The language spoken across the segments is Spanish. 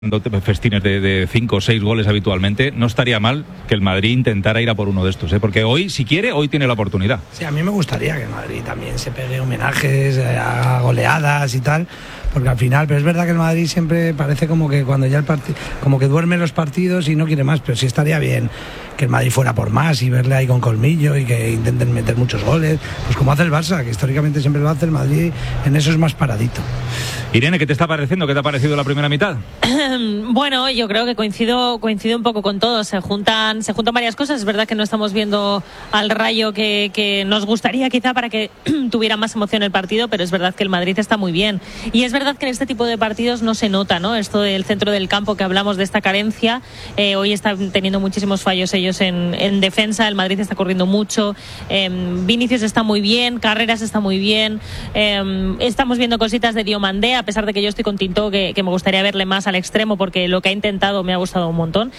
festines de 5 o 6 goles habitualmente, no estaría mal que el Madrid intentara ir a por uno de estos, porque hoy, si quiere, hoy tiene la oportunidad. Sí, a mí me gustaría que el Madrid también se pegue homenajes, a goleadas y tal, porque al final, pero es verdad que el Madrid siempre parece como que cuando ya el partido, como que duerme los partidos y no quiere más, pero sí estaría bien que el Madrid fuera por más y verle ahí con colmillo y que intenten meter muchos goles, pues como hace el Barça, que históricamente siempre lo hace el Madrid, en eso es más paradito. Irene, ¿qué te está pareciendo? ¿Qué te ha parecido la primera mitad? Bueno, yo creo que coincido un poco con todos. Se juntan varias cosas. Es verdad que no estamos viendo al Rayo que nos gustaría quizá para que tuviera más emoción el partido, pero es verdad que el Madrid está muy bien. Y es verdad que en este tipo de partidos no se nota, ¿no? Esto del centro del campo, que hablamos de esta carencia. Hoy están teniendo muchísimos fallos ellos en defensa. El Madrid está corriendo mucho. Vinicius está muy bien. Carreras está muy bien. Estamos viendo cositas de Diomandé, a pesar de que yo estoy con Tinto, que me gustaría verle más al extremo, porque lo que ha intentado me ha gustado un montón.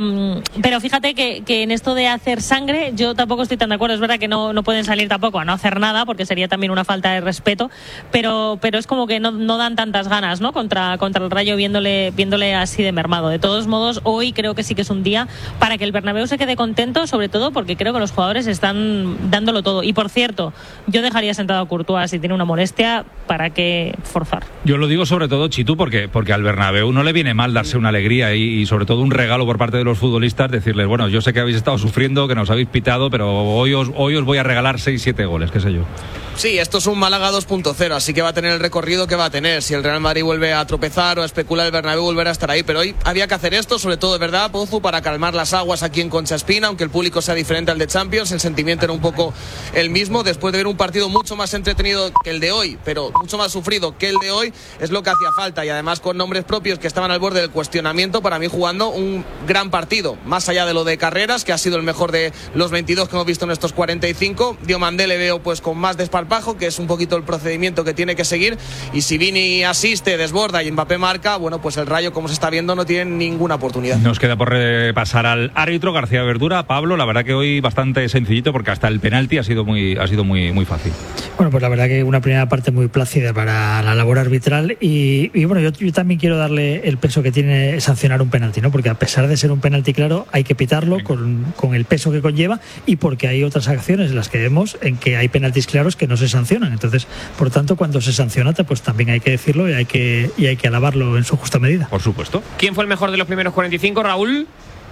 Pero fíjate que en esto de hacer sangre yo tampoco estoy tan de acuerdo. Es verdad que no pueden salir tampoco a no hacer nada, porque sería también una falta de respeto, pero es como que no dan tantas ganas, ¿no? Contra el Rayo, viéndole así de mermado. De todos modos, hoy creo que sí que es un día para que el Bernabéu se quede contento, sobre todo porque creo que los jugadores están dándolo todo. Y por cierto, yo dejaría sentado a Courtois si tiene una molestia. ¿Para qué forzar? Yo lo digo sobre todo, Chitu, porque al Bernabéu no le viene mal darse una alegría y sobre todo un regalo por parte de los futbolistas, decirles, bueno, yo sé que habéis estado sufriendo, que nos habéis pitado, pero hoy os voy a regalar 6-7 goles, qué sé yo. Sí, esto es un Málaga 2.0, así que va a tener el recorrido que va a tener. Si el Real Madrid vuelve a tropezar o a especular, el Bernabéu volverá a estar ahí. Pero hoy había que hacer esto, sobre todo, de verdad, Pozu, para calmar las aguas aquí en Concha Espina, aunque el público sea diferente al de Champions, el sentimiento era un poco el mismo. Después de ver un partido mucho más entretenido que el de hoy, pero mucho más sufrido que el de hoy, es lo que hacía falta. Y además con nombres propios que estaban al borde del cuestionamiento, para mí jugando un gran partido, más allá de lo de Carreras, que ha sido el mejor de los 22 que hemos visto en estos 45. Diomandé le veo pues con más desparpajo, que es un poquito el procedimiento que tiene que seguir, y si Vini asiste, desborda y Mbappé marca, bueno, pues el Rayo, como se está viendo, no tiene ninguna oportunidad. Nos queda por repasar al árbitro García Verdura. Pablo, la verdad que hoy bastante sencillito, porque hasta el penalti ha sido muy fácil. Bueno, pues la verdad que una primera parte muy plácida para la labor arbitral y bueno, yo también quiero darle el peso que tiene sancionar un penalti, ¿no? Porque a pesar de ser un penalti claro, hay que pitarlo con el peso que conlleva, y porque hay otras acciones en las que vemos en que hay penaltis claros que no se sancionan. Entonces, por tanto, cuando se sanciona, pues también hay que decirlo y hay que alabarlo en su justa medida. Por supuesto. ¿Quién fue el mejor de los primeros 45, Raúl?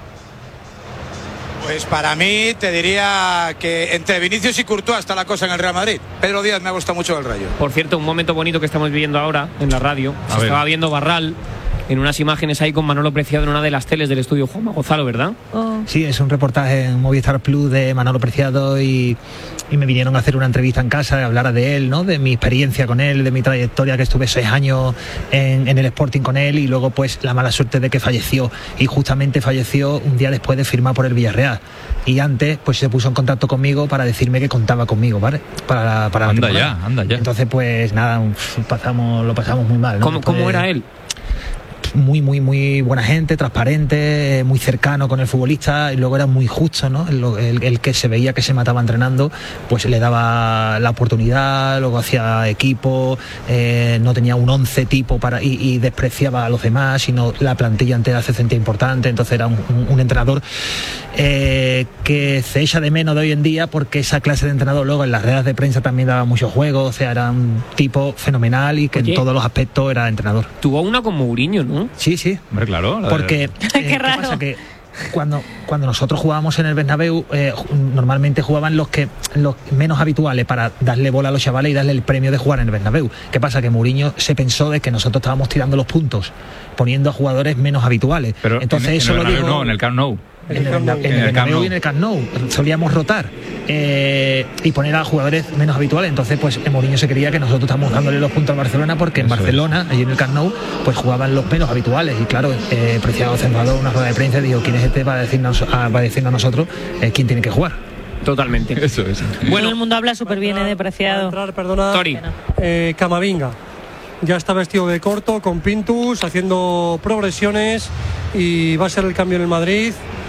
Pues para mí te diría que entre Vinicius y Courtois está la cosa en el Real Madrid. Pedro Díaz me ha gustado mucho el Rayo. Por cierto, un momento bonito que estamos viviendo ahora en la radio. Se estaba viendo Barral en unas imágenes ahí con Manolo Preciado en una de las teles del estudio Juanma Gonzalo, ¿verdad? Sí, es un reportaje en Movistar Plus de Manolo Preciado y me vinieron a hacer una entrevista en casa, hablar de él, ¿no? De mi experiencia con él, de mi trayectoria, que estuve 6 años en el Sporting con él, y luego pues la mala suerte de que falleció, y justamente falleció un día después de firmar por el Villarreal, y antes pues se puso en contacto conmigo para decirme que contaba conmigo, ¿vale? Para anda ya. Entonces pues nada, lo pasamos muy mal, ¿no? ¿Cómo era él? Muy buena gente, transparente, muy cercano con el futbolista, y luego era muy justo, ¿no? El que se veía que se mataba entrenando, pues le daba la oportunidad, luego hacía equipo, no tenía un 11 tipo y despreciaba a los demás, sino la plantilla entera se sentía importante. Entonces era un entrenador que se echa de menos de hoy en día, porque esa clase de entrenador luego en las ruedas de prensa también daba mucho juego. O sea, era un tipo fenomenal y que en todos los aspectos era entrenador. Tuvo una con Mourinho, ¿no? Sí. Hombre, claro. Porque qué raro. ¿qué pasa? Que cuando nosotros jugábamos en el Bernabéu, normalmente jugaban los menos habituales, para darle bola a los chavales y darle el premio de jugar en el Bernabéu. ¿Qué pasa? Que Mourinho se pensó de que nosotros estábamos tirando los puntos, poniendo a jugadores menos habituales. Pero entonces eso lo dijo. No, en el Camp Nou. En el Bernabéu y en el Camp Nou solíamos rotar y poner a jugadores menos habituales. Entonces pues Mourinho se creía que nosotros estábamos dándole los puntos al Barcelona, porque en Barcelona, allí en el Camp Nou, pues jugaban los menos habituales. Y claro, Preciado cerrado una rueda de prensa y dijo: ¿quién es este para decirnos a nosotros quién tiene que jugar? Totalmente. Eso es. Bueno, todo el mundo habla súper bien de Preciado. Tori. Camavinga ya está vestido de corto, con Pintus, haciendo progresiones, y va a ser el cambio en el Madrid.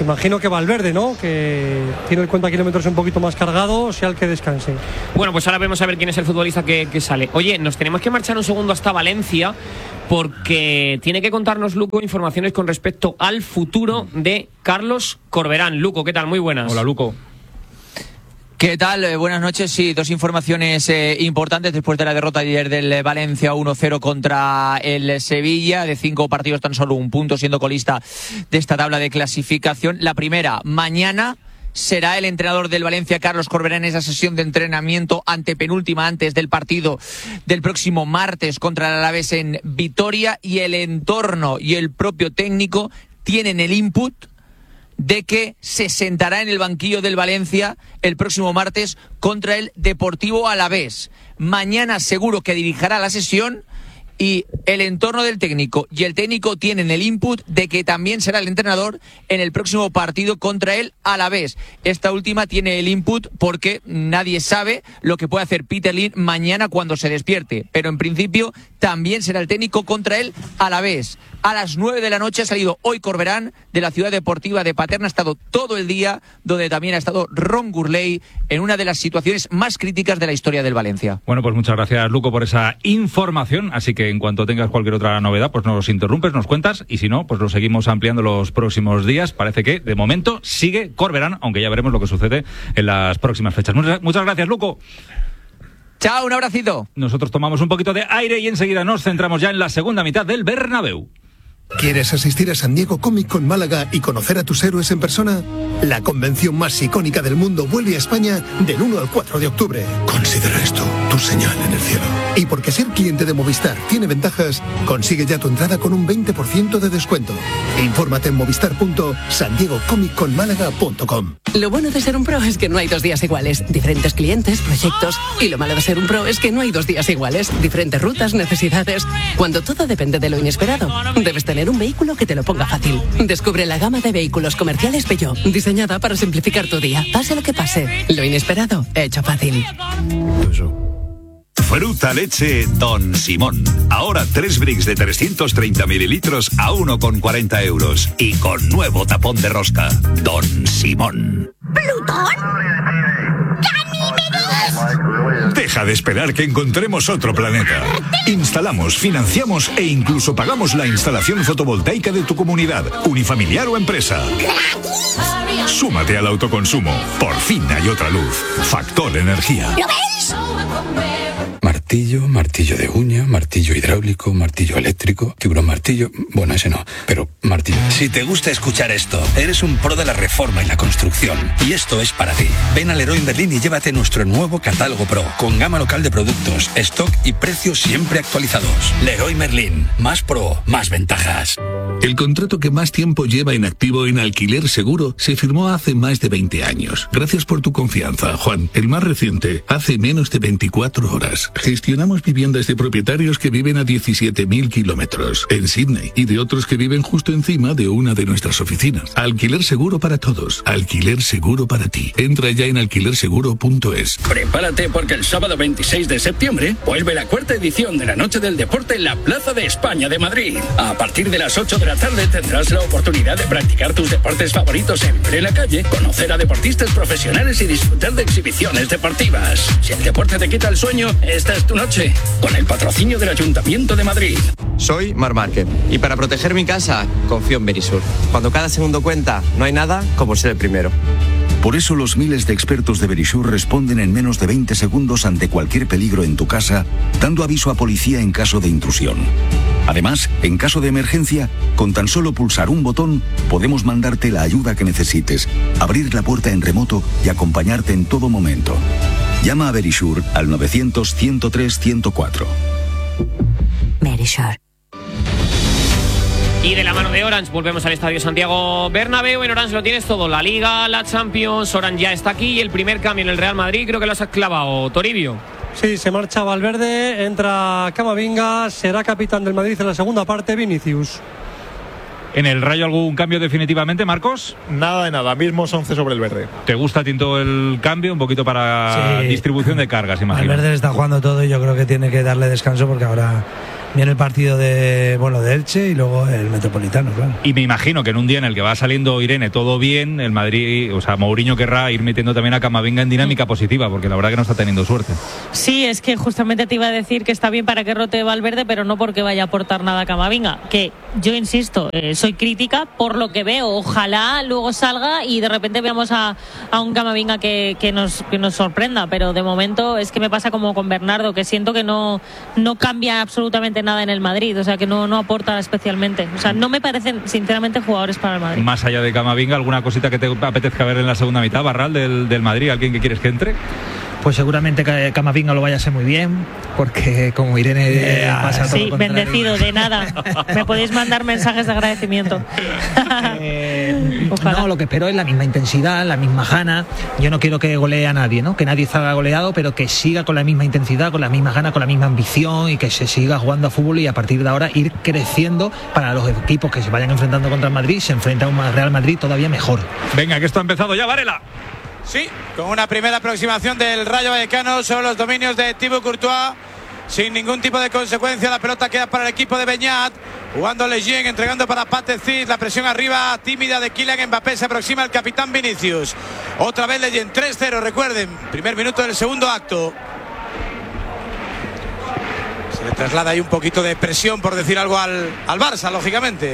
Imagino que Valverde, ¿no? Que tiene el cuenta kilómetros un poquito más cargado, sea el que descanse. Bueno, pues ahora vamos a ver quién es el futbolista que sale. Oye, nos tenemos que marchar un segundo hasta Valencia porque tiene que contarnos Luco informaciones con respecto al futuro de Carlos Corberán. Luco, ¿qué tal? Muy buenas. Hola, Luco. ¿Qué tal? Buenas noches. Sí, dos informaciones importantes después de la derrota ayer del Valencia 1-0 contra el Sevilla. De 5 partidos tan solo un punto, siendo colista de esta tabla de clasificación. La primera, mañana será el entrenador del Valencia, Carlos Corberán, en esa sesión de entrenamiento antepenúltima antes del partido del próximo martes contra el Alavés en Vitoria, y el entorno y el propio técnico tienen el input de que se sentará en el banquillo del Valencia el próximo martes contra el Deportivo Alavés. Mañana seguro que dirigirá la sesión, y el entorno del técnico y el técnico tienen el input de que también será el entrenador en el próximo partido contra el Alavés. Esta última tiene el input porque nadie sabe lo que puede hacer Peter Lim mañana cuando se despierte, pero en principio también será el técnico contra el Alavés. A las 9 de la noche ha salido hoy Corberán de la ciudad deportiva de Paterna, ha estado todo el día, donde también ha estado Ron Gurley en una de las situaciones más críticas de la historia del Valencia. Bueno, pues muchas gracias, Luco, por esa información, así que en cuanto tengas cualquier otra novedad, pues nos interrumpes, nos cuentas, y si no, pues lo seguimos ampliando los próximos días. Parece que de momento sigue Corberán, aunque ya veremos lo que sucede en las próximas fechas. Muchas gracias, Luco. Chao, un abracito. Nosotros tomamos un poquito de aire y enseguida nos centramos ya en la segunda mitad del Bernabéu. ¿Quieres asistir a San Diego Comic Con Málaga y conocer a tus héroes en persona? La convención más icónica del mundo vuelve a España del 1 al 4 de octubre. Considera esto tu señal en el cielo. Y porque ser cliente de Movistar tiene ventajas, consigue ya tu entrada con un 20% de descuento. Infórmate en movistar.sandiegocomicconmálaga.com. Lo bueno de ser un pro es que no hay 2 días iguales. Diferentes clientes, proyectos. Y lo malo de ser un pro es que no hay 2 días iguales. Diferentes rutas, necesidades. Cuando todo depende de lo inesperado, debes tener un vehículo que te lo ponga fácil. Descubre la gama de vehículos comerciales Peugeot, diseñada para simplificar tu día. Pase lo que pase, lo inesperado hecho fácil. Fruta leche Don Simón. Ahora 3 bricks de 330 mililitros a 1,40 euros. Y con nuevo tapón de rosca. Don Simón. ¿Plutón? ¡Ganímedes! Deja de esperar que encontremos otro planeta. Instalamos, financiamos e incluso pagamos la instalación fotovoltaica de tu comunidad, unifamiliar o empresa. Súmate al autoconsumo. Por fin hay otra luz. Factor Energía. ¿Lo veis? Martillo, martillo de uña, martillo hidráulico, martillo eléctrico, tiburón martillo, bueno, ese no, pero martillo. Si te gusta escuchar esto, eres un pro de la reforma y la construcción, y esto es para ti. Ven a Leroy Merlin y llévate nuestro nuevo catálogo Pro, con gama local de productos, stock y precios siempre actualizados. Leroy Merlin, más pro, más ventajas. El contrato que más tiempo lleva en activo en Alquiler Seguro se firmó hace más de 20 años. Gracias por tu confianza, Juan. El más reciente, hace menos de 24 horas. Gestionamos viviendas de propietarios que viven a 17.000 kilómetros en Sydney y de otros que viven justo encima de una de nuestras oficinas. Alquiler Seguro para todos. Alquiler Seguro para ti. Entra ya en alquilerseguro.es. Prepárate porque el sábado 26 de septiembre vuelve la 4ª edición de la Noche del Deporte en la Plaza de España de Madrid. A partir de las 8 de la tarde tendrás la oportunidad de practicar tus deportes favoritos en plena calle, conocer a deportistas profesionales y disfrutar de exhibiciones deportivas. Si el deporte te quita el sueño, esta es tu noche, con el patrocinio del Ayuntamiento de Madrid. Soy Marc Márquez y para proteger mi casa confío en Verisur. Cuando cada segundo cuenta, no hay nada como ser el primero. Por eso los miles de expertos de Verisur responden en menos de 20 segundos ante cualquier peligro en tu casa, dando aviso a policía en caso de intrusión. Además, en caso de emergencia, con tan solo pulsar un botón, podemos mandarte la ayuda que necesites, abrir la puerta en remoto y acompañarte en todo momento. Llama a Verisur al 900-103-104. Verisur. Y de la mano de Orange volvemos al Estadio Santiago Bernabéu. En Orange lo tienes todo, la Liga, la Champions. Orange ya está aquí y el primer cambio en el Real Madrid creo que lo has clavado, Toribio. Sí, se marcha Valverde, entra Camavinga, será capitán del Madrid en la segunda parte, Vinicius. ¿En el Rayo algún cambio definitivamente, Marcos? Nada de nada, mismos 11 sobre el verde. ¿Te gusta, Tinto, el cambio? Un poquito para distribución de cargas, imagino. Valverde le está jugando todo y yo creo que tiene que darle descanso porque ahora Viene el partido de Elche y luego el Metropolitano, claro. Y me imagino que en un día en el que va saliendo Irene todo bien, el Madrid, o sea, Mourinho querrá ir metiendo también a Camavinga en dinámica positiva, porque la verdad que no está teniendo suerte. Sí, es que justamente te iba a decir que está bien para que rote Valverde, pero no porque vaya a aportar nada a Camavinga, que yo insisto, soy crítica por lo que veo. Ojalá luego salga y de repente veamos a un Camavinga que nos sorprenda, pero de momento es que me pasa como con Bernardo, que siento que no cambia absolutamente nada en el Madrid, o sea, que no aporta especialmente. O sea, no me parecen sinceramente jugadores para el Madrid. Más allá de Camavinga, ¿alguna cosita que te apetezca ver en la segunda mitad, Barral, del Madrid? ¿Alguien que quieres que entre? Pues seguramente Camavinga lo vaya a hacer muy bien, porque como Irene pasa todo sí, bendecido, de nada. Me podéis mandar mensajes de agradecimiento. No, lo que espero es la misma intensidad, la misma gana. Yo no quiero que golee a nadie, ¿no? Que nadie salga goleado, pero que siga con la misma intensidad, con la misma gana, con la misma ambición, y que se siga jugando a fútbol, y a partir de ahora ir creciendo para los equipos que se vayan enfrentando contra el Madrid, se enfrenta a un Real Madrid todavía mejor. Venga, que esto ha empezado ya, Varela. Sí, con una primera aproximación del Rayo Vallecano sobre los dominios de Thibaut Courtois, sin ningún tipo de consecuencia. La pelota queda para el equipo de Beñat, jugando Lejeune, entregando para Patezis, la presión arriba tímida de Kylian Mbappé, se aproxima el capitán Vinicius, otra vez Lejeune, 3-0, recuerden, primer minuto del segundo acto. Se le traslada ahí un poquito de presión, por decir algo, al Barça, lógicamente,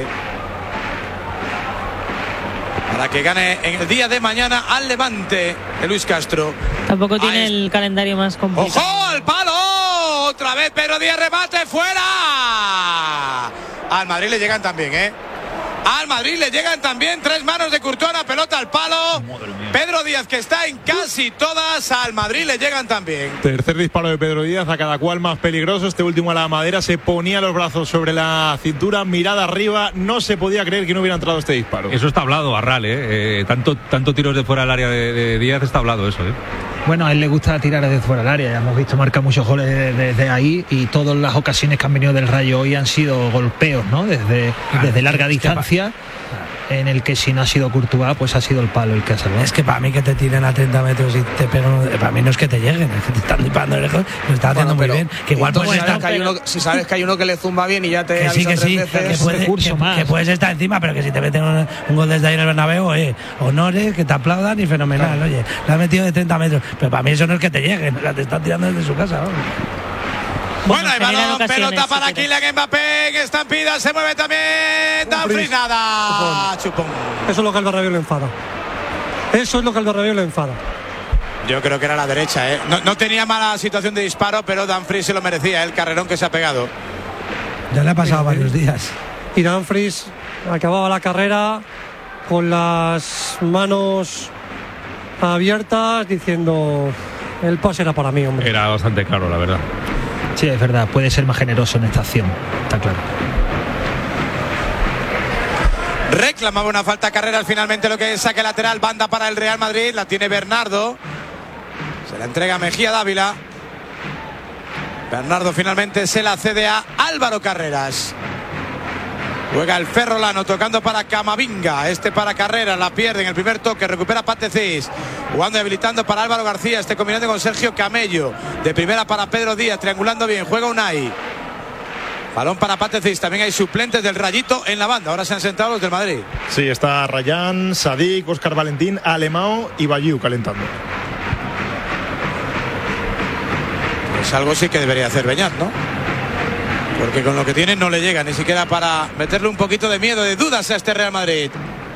para que gane en el día de mañana al Levante de Luis Castro. Tampoco tiene el calendario más complicado. ¡Ojo al palo! Otra vez Pedro Díaz, remate, fuera. Al Madrid le llegan también, Al Madrid le llegan también, 3 manos de Courtois, la pelota al palo. Pedro Díaz, que está en casi todas, al Madrid le llegan también. Tercer disparo de Pedro Díaz, a cada cual más peligroso. Este último a la madera, se ponía los brazos sobre la cintura, mirada arriba. No se podía creer que no hubiera entrado este disparo. Eso está hablado, Barral, tanto tiros de fuera del área de Díaz, está hablado eso, Bueno, a él le gusta tirar desde fuera del área. Ya hemos visto marcar muchos goles desde ahí, y todas las ocasiones que han venido del Rayo hoy han sido golpeos, ¿no? Desde larga distancia, en el que si no ha sido Courtois, pues ha sido el palo el que ha salvado. Es que para mí que te tiren a 30 metros y te pegan, para mí no es que te lleguen, es que te están disparando lejos, lo está haciendo muy bien. Que igual pues si sabes que hay uno que le zumba bien y ya te avisa tres veces, que puedes estar encima, pero que si te meten un gol desde ahí en el Bernabéu, honores, que te aplaudan y fenomenal, claro. Oye, le has metido de 30 metros, pero para mí eso no es que te lleguen, o sea, te están tirando desde su casa, vamos. Bueno, el balón, pelota para Kylian Mbappé, que estampida, se mueve también Dumfries, nada, chupón. Eso es lo que al Bernabéu le enfada. Eso es lo que al Bernabéu le enfada. Yo creo que era la derecha, no tenía mala situación de disparo, pero Dumfries se lo merecía, el carrerón que se ha pegado. Ya le ha pasado varios días. Y Dumfries acababa la carrera con las manos abiertas, diciendo: el pase era para mí, hombre. Era bastante claro, la verdad. Sí, es verdad, puede ser más generoso en esta acción, está claro. Reclamaba una falta carrera, finalmente lo que es saque lateral, banda para el Real Madrid, la tiene Bernardo, se la entrega a Mejía Dávila. Bernardo finalmente se la cede a Álvaro Carreras. Juega el ferrolano, tocando para Camavinga, para Carreras, la pierde en el primer toque, recupera Patezis, jugando y habilitando para Álvaro García, combinando con Sergio Camello, de primera para Pedro Díaz, triangulando bien, juega Unai, balón para Patezis, también hay suplentes del Rayito en la banda, ahora se han sentado los del Madrid. Sí, está Rayán, Sadik, Óscar Valentín, Alemão y Bayou calentando. Pues algo sí que debería hacer Beñat, ¿no? Porque con lo que tiene no le llega ni siquiera para meterle un poquito de miedo, de dudas a este Real Madrid.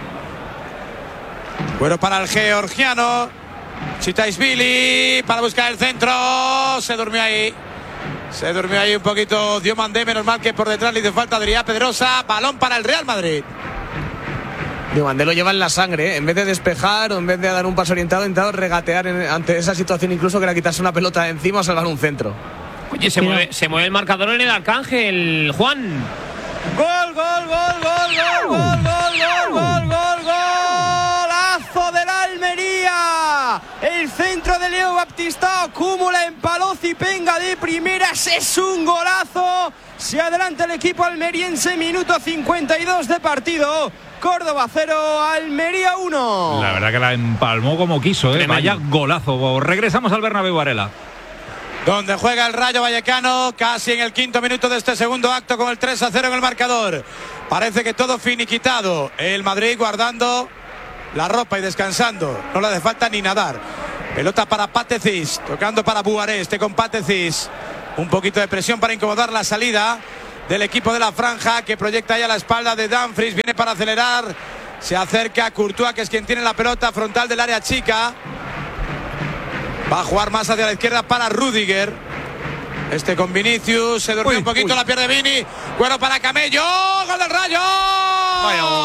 Bueno, para el georgiano Chitaishvili, para buscar el centro, se durmió ahí un poquito Diomandé, menos mal que por detrás le hizo falta Adrià Pedrosa, balón para el Real Madrid. Diomandé lo lleva en la sangre, en vez de despejar o en vez de dar un paso orientado, ha intentado regatear ante esa situación, incluso que era quitarse una pelota de encima o salvar un centro. Oye, se mueve el marcador en el Arcángel, Juan. Gol, golazo del Almería. El centro de Leo Baptistao acumula en Palocipenga de primeras, es un golazo. Se adelanta el equipo almeriense, minuto 52 de partido. Córdoba 0, Almería 1. La verdad que la empalmó como quiso, Vaya golazo. Regresamos al Bernabéu, Varela. donde juega el Rayo Vallecano, casi en el 5º minuto de este segundo acto, con el 3-0 en el marcador. Parece que todo finiquitado. El Madrid guardando la ropa y descansando. No le hace falta ni nadar. Pelota para Patecis, tocando para Buaré, con Patecis. Un poquito de presión para incomodar la salida del equipo de la franja, que proyecta ya la espalda de Dumfries. Viene para acelerar. Se acerca a Courtois, que es quien tiene la pelota frontal del área chica. Va a jugar más hacia la izquierda para Rüdiger. Con Vinicius. Se durmió un poquito, la pierde Vini. Cuero para Camello. ¡Gol del Rayo! Vaya gol.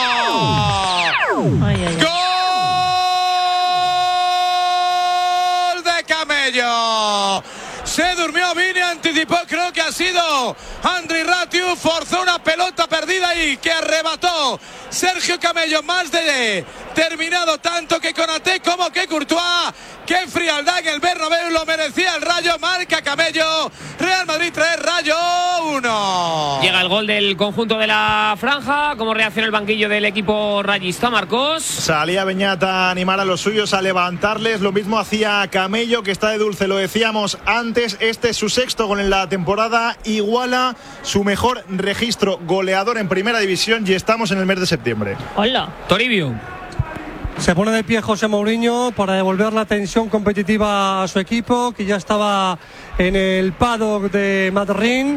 ¡Gol de Camello! Se durmió Vini, anticipó, creo que ha sido Andri Ratiu, forzó una pelota perdida ahí que arrebató Sergio Camello, más de terminado, tanto que Konaté como que Courtois. Qué frialdad en el Bernabéu, lo merecía el Rayo, marca Camello. Real Madrid 3, Rayo 1. Llega el gol del conjunto de la franja. ¿Cómo reacciona el banquillo del equipo rayista, Marcos? Salía Beñat a animar a los suyos, a levantarles. Lo mismo hacía Camello, que está de dulce, lo decíamos antes. Este es su 6º gol en la temporada, iguala su mejor registro goleador en primera división, y estamos en el mes de septiembre. Hola. Toribio. Se pone de pie José Mourinho para devolver la tensión competitiva a su equipo, que ya estaba en el paddock de Madrid.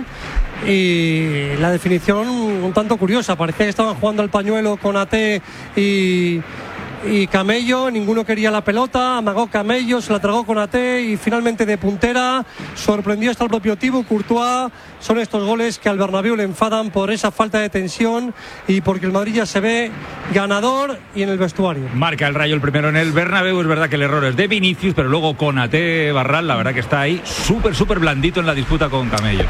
Y la definición un tanto curiosa, parecía que estaban jugando al pañuelo con Konaté y Camello, ninguno quería la pelota, amagó Camello, se la tragó Konaté y finalmente de puntera sorprendió hasta el propio Thibaut Courtois. Son estos goles que al Bernabéu le enfadan por esa falta de tensión y porque el Madrid ya se ve ganador y en el vestuario. Marca el Rayo el primero en el Bernabéu. Es verdad que el error es de Vinicius, pero luego Konaté, Barral, la verdad que está ahí súper blandito en la disputa con Camello.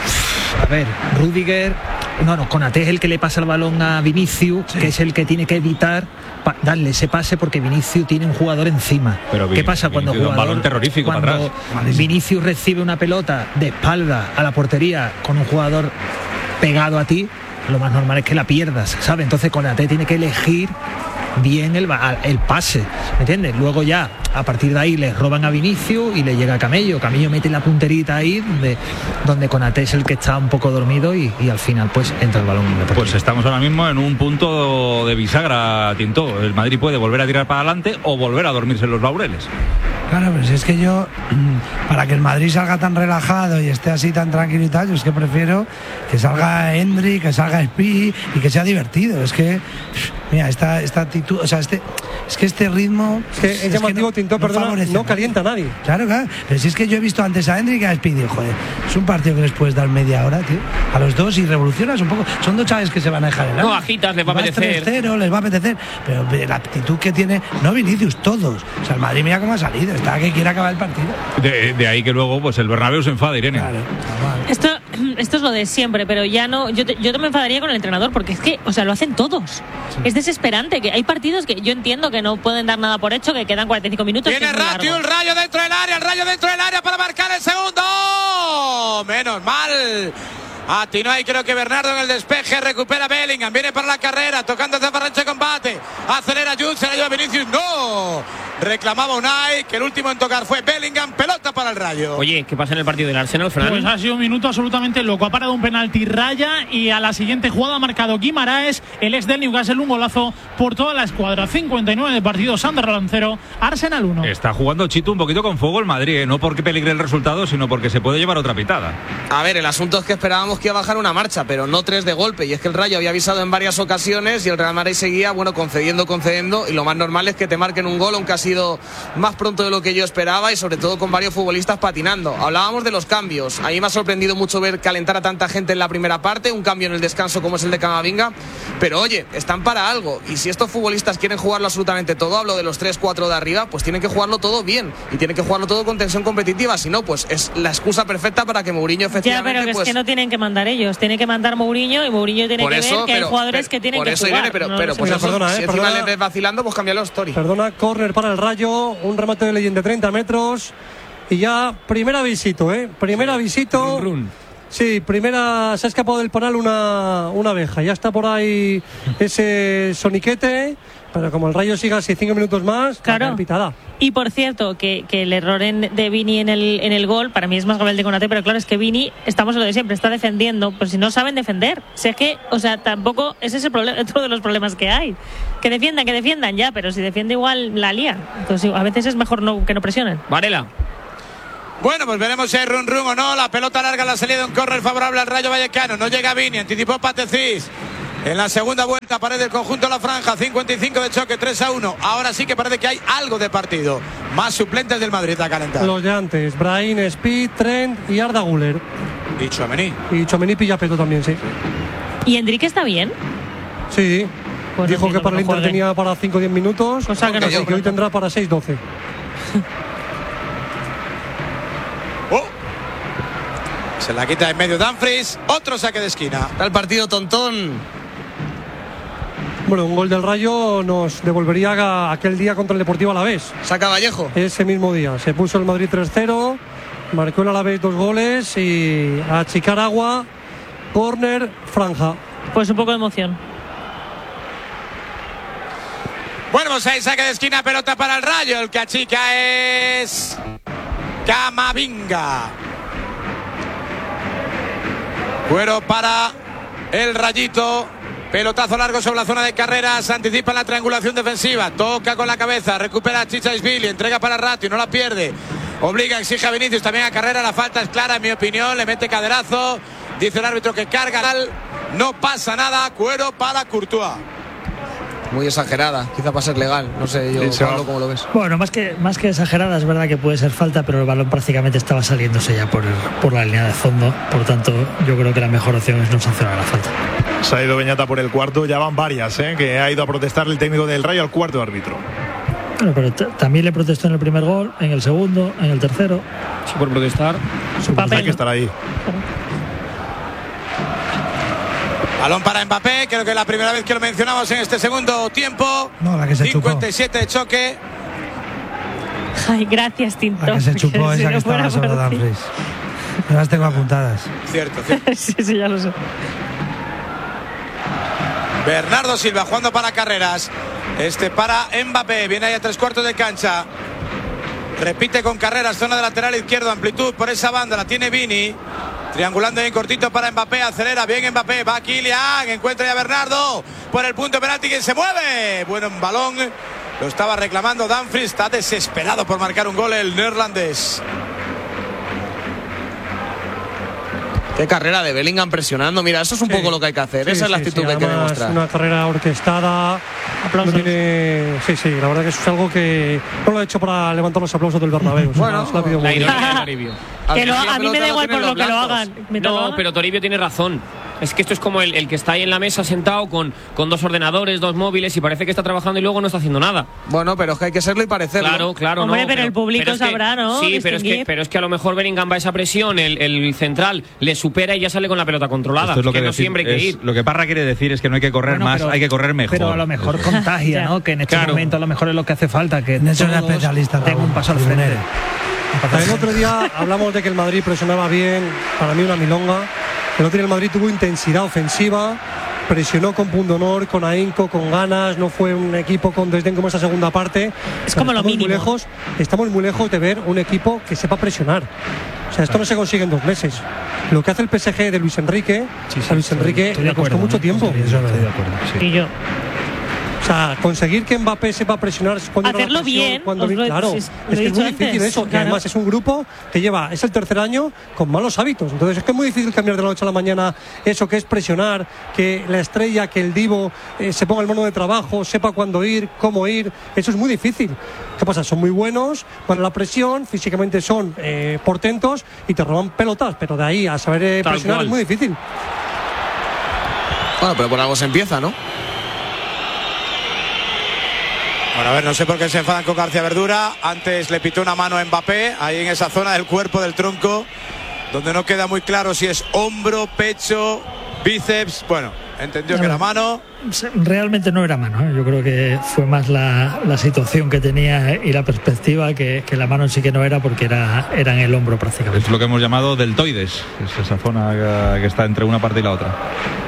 A ver, Rüdiger, Konaté es el que le pasa el balón a Vinicius, sí, que es el que tiene que evitar darle ese pase, porque Vinicius tiene un jugador encima. Pero ¿qué pasa cuando un balón terrorífico cuando para atrás? Vinicius recibe una pelota de espalda a la portería con un jugador pegado a ti? Lo más normal es que la pierdas, ¿sabes? Entonces Konaté tiene que elegir bien el pase, ¿me entiendes? Luego ya a partir de ahí le roban a Vinicius y le llega a Camello mete la punterita ahí donde Konaté es el que está un poco dormido y al final pues entra el balón. Pues estamos ahora mismo en un punto de bisagra, Tinto. El Madrid puede volver a tirar para adelante o volver a dormirse en los laureles. Claro, pero si es que yo, para que el Madrid salga tan relajado y esté así tan tranquilo y tal, yo es que prefiero que salga Endrick, que salga Spi y que sea divertido. Es que, mira, esta actitud, o sea, es que este ritmo es llamativo, Tinto, perdona, no calienta a nadie. Claro, pero si es que yo he visto antes a Endrick y a Spi y digo, joder, es un partido que les puedes dar media hora, tío, a los dos y revolucionas un poco. Son dos chavales que se van a dejar el no agitas, les va a apetecer 3-0, les va a apetecer, pero la actitud que tiene, no Vinicius, todos. O sea, el Madrid mira cómo ha salido, está que quiere acabar el partido. De ahí que luego pues el Bernabéu se enfada, Irene. Claro. Esto es lo de siempre, pero ya no. Yo me enfadaría con el entrenador, porque es que, o sea, lo hacen todos. Sí. Es desesperante, que hay partidos que yo entiendo que no pueden dar nada por hecho, que quedan 45 minutos. Tiene Ratiu, el Rayo dentro del área, para marcar el segundo. Menos mal. Atinó ahí, creo que Bernardo en el despeje, recupera Bellingham, viene para la carrera, tocando hacia Ferranche, combate, acelera Jude, se la lleva Vinicius, no, reclamaba Unai, que el último en tocar fue Bellingham, pelota para el Rayo. Oye, ¿qué pasa en el partido del Arsenal, Fran? Pues ha sido un minuto absolutamente loco, ha parado un penalti Raya y a la siguiente jugada ha marcado Guimaraes, el ex del Newcastle, un golazo por toda la escuadra. 59 de partido, Sunderland 0, Arsenal 1. Está jugando Chito un poquito con fuego el Madrid, no porque peligre el resultado, sino porque se puede llevar otra pitada. A ver, el asunto es que esperábamos que iba a bajar una marcha, pero no 3 de golpe, y es que el Rayo había avisado en varias ocasiones y el Real Madrid seguía, concediendo, y lo más normal es que te marquen un gol, aunque ha sido más pronto de lo que yo esperaba y sobre todo con varios futbolistas patinando. Hablábamos de los cambios, a mí me ha sorprendido mucho ver calentar a tanta gente en la primera parte, un cambio en el descanso como es el de Camavinga, pero oye, están para algo, y si estos futbolistas quieren jugarlo absolutamente todo, hablo de los 3-4 de arriba, pues tienen que jugarlo todo bien, y tienen que jugarlo todo con tensión competitiva, si no, pues es la excusa perfecta para que Mourinho efectivamente... Ya, pero es que no tienen que mandar ellos, tiene que mandar Mourinho y Mourinho tiene que ver que hay jugadores que tienen que jugar. Irene, pero pues eso, perdona, si encima le ves vacilando, pues cámbialo, Story. Perdona, córner para el Rayo, un remate de Leyend de 30 metros y ya primera visita, Sí, primera se ha escapado del panal una abeja. Ya está por ahí ese soniquete, pero como el Rayo siga así 5 minutos más, claro. Pitada. Y por cierto, que el error de Vini en el gol, para mí es más grave el de Konaté, pero claro, es que Vini, estamos en lo de siempre, está defendiendo, pues si no saben defender. Si es que, o sea, tampoco, ese es el problema, otro de los problemas que hay. Que defiendan ya, pero si defiende igual la lía. Entonces a veces es mejor que no presionen. Varela. Bueno, pues veremos si hay run o no. La pelota larga, la salida de un córner favorable al Rayo Vallecano. No llega Vini, anticipó Patecís. En la segunda vuelta aparece el conjunto de la franja, 55 de choque, 3-1. Ahora sí que parece que hay algo de partido. Más suplentes del Madrid a calentar. Los de antes, Brahim, Speed, Trent y Arda Güler. Y Tchouaméni. Y Tchouaméni pilla peto también, sí. ¿Y Enrique está bien? Sí. Pues dijo que para el Inter tenía para 5 o 10 minutos. Cosa que no sé, que hoy tendrá para 6-12. Se la quita en medio Dumfries. Otro saque de esquina. Está el partido tontón. Bueno, un gol del Rayo nos devolvería a aquel día contra el Deportivo Alavés. Saca Vallejo. Ese mismo día. Se puso el Madrid 3-0. Marcó el Alavés 2 goles. Y a achicar agua. Córner, franja. Pues un poco de emoción. Bueno, pues ahí saque de esquina, pelota para el Rayo. El que achica es Camavinga. Cuero para el Rayito. Pelotazo largo sobre la zona de carreras. Anticipa la triangulación defensiva. Toca con la cabeza. Recupera a Chichaisvili. Entrega para Ratio. No la pierde. Obliga, exige a Vinicius también a carrera. La falta es clara, en mi opinión. Le mete caderazo. Dice el árbitro que carga. No pasa nada. Cuero para Courtois. Muy exagerada, quizá para ser legal. No sé yo, Pablo, ¿cómo lo ves? Bueno, más que exagerada, es verdad que puede ser falta, pero el balón prácticamente estaba saliéndose ya por la línea de fondo. Por tanto, yo creo que la mejor opción es no sancionar la falta. Se ha ido Beñata por el cuarto, ya van varias, que ha ido a protestar el técnico del Rayo al cuarto árbitro. Bueno, pero también le protestó en el primer gol, en el segundo, en el tercero. Sí, por protestar. Su papel, hay que estar ahí. Balón para Mbappé, creo que es la primera vez que lo mencionamos en este segundo tiempo. No, la que se 57 de choque. Ay, gracias, Tinto. La que se chupó esa que estaba sobre Dumfries. Me las tengo apuntadas. Cierto. Sí, ya lo sé. Bernardo Silva jugando para Carreras. Para Mbappé. Viene ahí a 3/4 de cancha. Repite con Carreras, zona de lateral izquierdo, amplitud por esa banda, la tiene Vini. Triangulando bien cortito para Mbappé, acelera bien Mbappé, va Kylian, encuentra ya Bernardo por el punto de penalti, que se mueve. Bueno, un balón, lo estaba reclamando Dumfries, está desesperado por marcar un gol el neerlandés. Qué carrera de Bellingham presionando, mira, eso es un poco lo que hay que hacer, esa es la actitud que hay que demostrar. Una carrera orquestada. No tiene... Sí, la verdad que eso es algo que no lo ha hecho para levantar los aplausos del Bernabéu. Bueno, la ironía de Toribio. A mí me da igual por lo que lo hagan. No, pero Toribio tiene razón. Es que esto es como el que está ahí en la mesa sentado con 2 ordenadores, 2 móviles y parece que está trabajando y luego no está haciendo nada. Bueno, pero es que hay que serlo y parecerlo. Claro. Hombre, pero el público sabrá, ¿no? Sí, pero es que a lo mejor Bellingham va a esa presión, el central le supera y ya sale con la pelota controlada. Esto es lo que no siempre hay que ir. Lo que Parra quiere decir es que no hay que correr más, hay que correr mejor. Pero a lo mejor contagia, ¿no? Que en este momento a lo mejor es lo que hace falta, que no es un especialista. Tengo un paso al frente. El otro día hablamos de que el Madrid presionaba bien, para mí una milonga. El otro día el Madrid tuvo intensidad ofensiva, presionó con pundonor, con ahínco, con ganas, no fue un equipo con desdén como esta segunda parte. Es como lo mínimo. Estamos muy lejos de ver un equipo que sepa presionar. O sea, esto no se consigue en 2 meses. Lo que hace el PSG de Luis Enrique, a Luis Enrique le costó mucho tiempo. Eso estoy de acuerdo. Sí. Y yo. O sea, conseguir que Mbappé sepa presionar cuando hacerlo bien, claro, es que es muy difícil eso, que además es un grupo que es el tercer año con malos hábitos, entonces es que es muy difícil cambiar de la noche a la mañana eso que es presionar, que la estrella, que el divo se ponga el mono de trabajo, sepa cuándo ir, cómo ir, eso es muy difícil. ¿Qué pasa? Son muy buenos para la presión, físicamente son portentos y te roban pelotas, pero de ahí a saber presionar es muy difícil. Bueno, pero por algo se empieza, ¿no? Bueno, a ver, no sé por qué se enfadan con García Verdura. Antes le pitó una mano a Mbappé, ahí en esa zona del cuerpo, del tronco, donde no queda muy claro si es hombro, pecho, bíceps. Bueno, entendió que era mano. Realmente no era mano, ¿eh? Yo creo que fue más la situación que tenía y la perspectiva que la mano sí que no era, porque era en el hombro prácticamente. Es lo que hemos llamado deltoides, es esa zona que está entre una parte y la otra.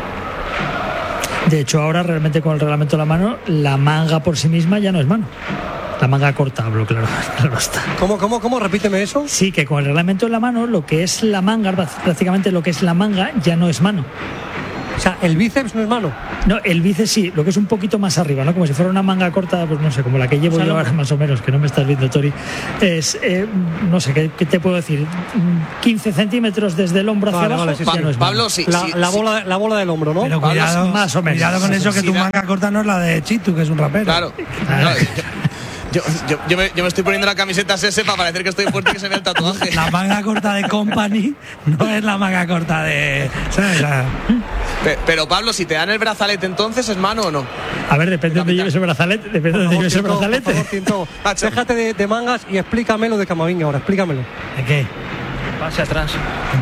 De hecho, ahora realmente con el reglamento de la mano, la manga por sí misma ya no es mano. La manga corta, hablo, claro está. ¿Cómo? Repíteme eso. Sí, que con el reglamento de la mano, lo que es la manga, prácticamente lo que es la manga, ya no es mano. O sea, ¿el bíceps no es mano? No, el bíceps sí, lo que es un poquito más arriba, ¿no? Como si fuera una manga corta, pues no sé, como la que llevo yo ahora más o menos, que no me estás viendo, Tori. Es, no sé, ¿qué te puedo decir? 15 centímetros desde el hombro hacia abajo, sí, ya no es Pablo, mano. sí, la bola del hombro, ¿no? Pero cuidado, más o menos. Cuidado con eso, que tu manga corta no es la de Chitu, que es un rapero. Claro. Yo me estoy poniendo la camiseta ese para parecer que estoy fuerte y que se vea el tatuaje. La manga corta de Company no es la manga corta de... ¿sabes? Pero Pablo, si te dan el brazalete, entonces ¿es mano o no? A ver, depende de dónde lleves el brazalete. Depende de dónde lleves el brazalete. Por favor, Tinto, déjate de mangas y explícame lo de Camavinga ahora, explícamelo. ¿De qué? Pase atrás.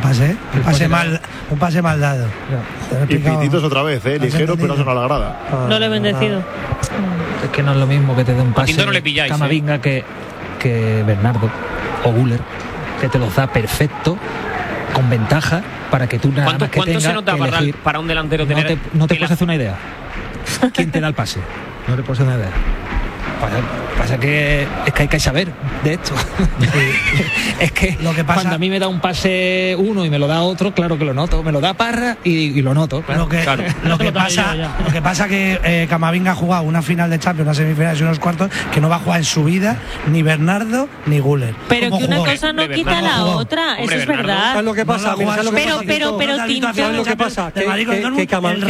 Un pase mal dado. Y pititos otra vez, ligero, pero eso no la grada. No lo he bendecido. Es que no es lo mismo que te dé un pase no le pilláis, Camavinga que Bernardo o Güler, que te los da perfecto, con ventaja, para que tú nada más que ¿Cuánto tengas se nota elegir? para un delantero tener? No te puedes hacer una idea. ¿Quién te da el pase? No te puedes hacer una idea. Pasa que es que hay que saber de esto. Es que lo que pasa, cuando a mí me da un pase uno y me lo da otro, claro que lo noto. Me lo da Parra y lo noto. Claro. Lo que pasa que Camavinga ha jugado una final de Champions, una semifinal y unos cuartos, que no va a jugar en su vida ni Bernardo ni Güler. Pero que una cosa no quita la otra, eso es verdad. ¿Sabes lo que pasa? Pero Tinto, ¿sabes lo que pasa? Que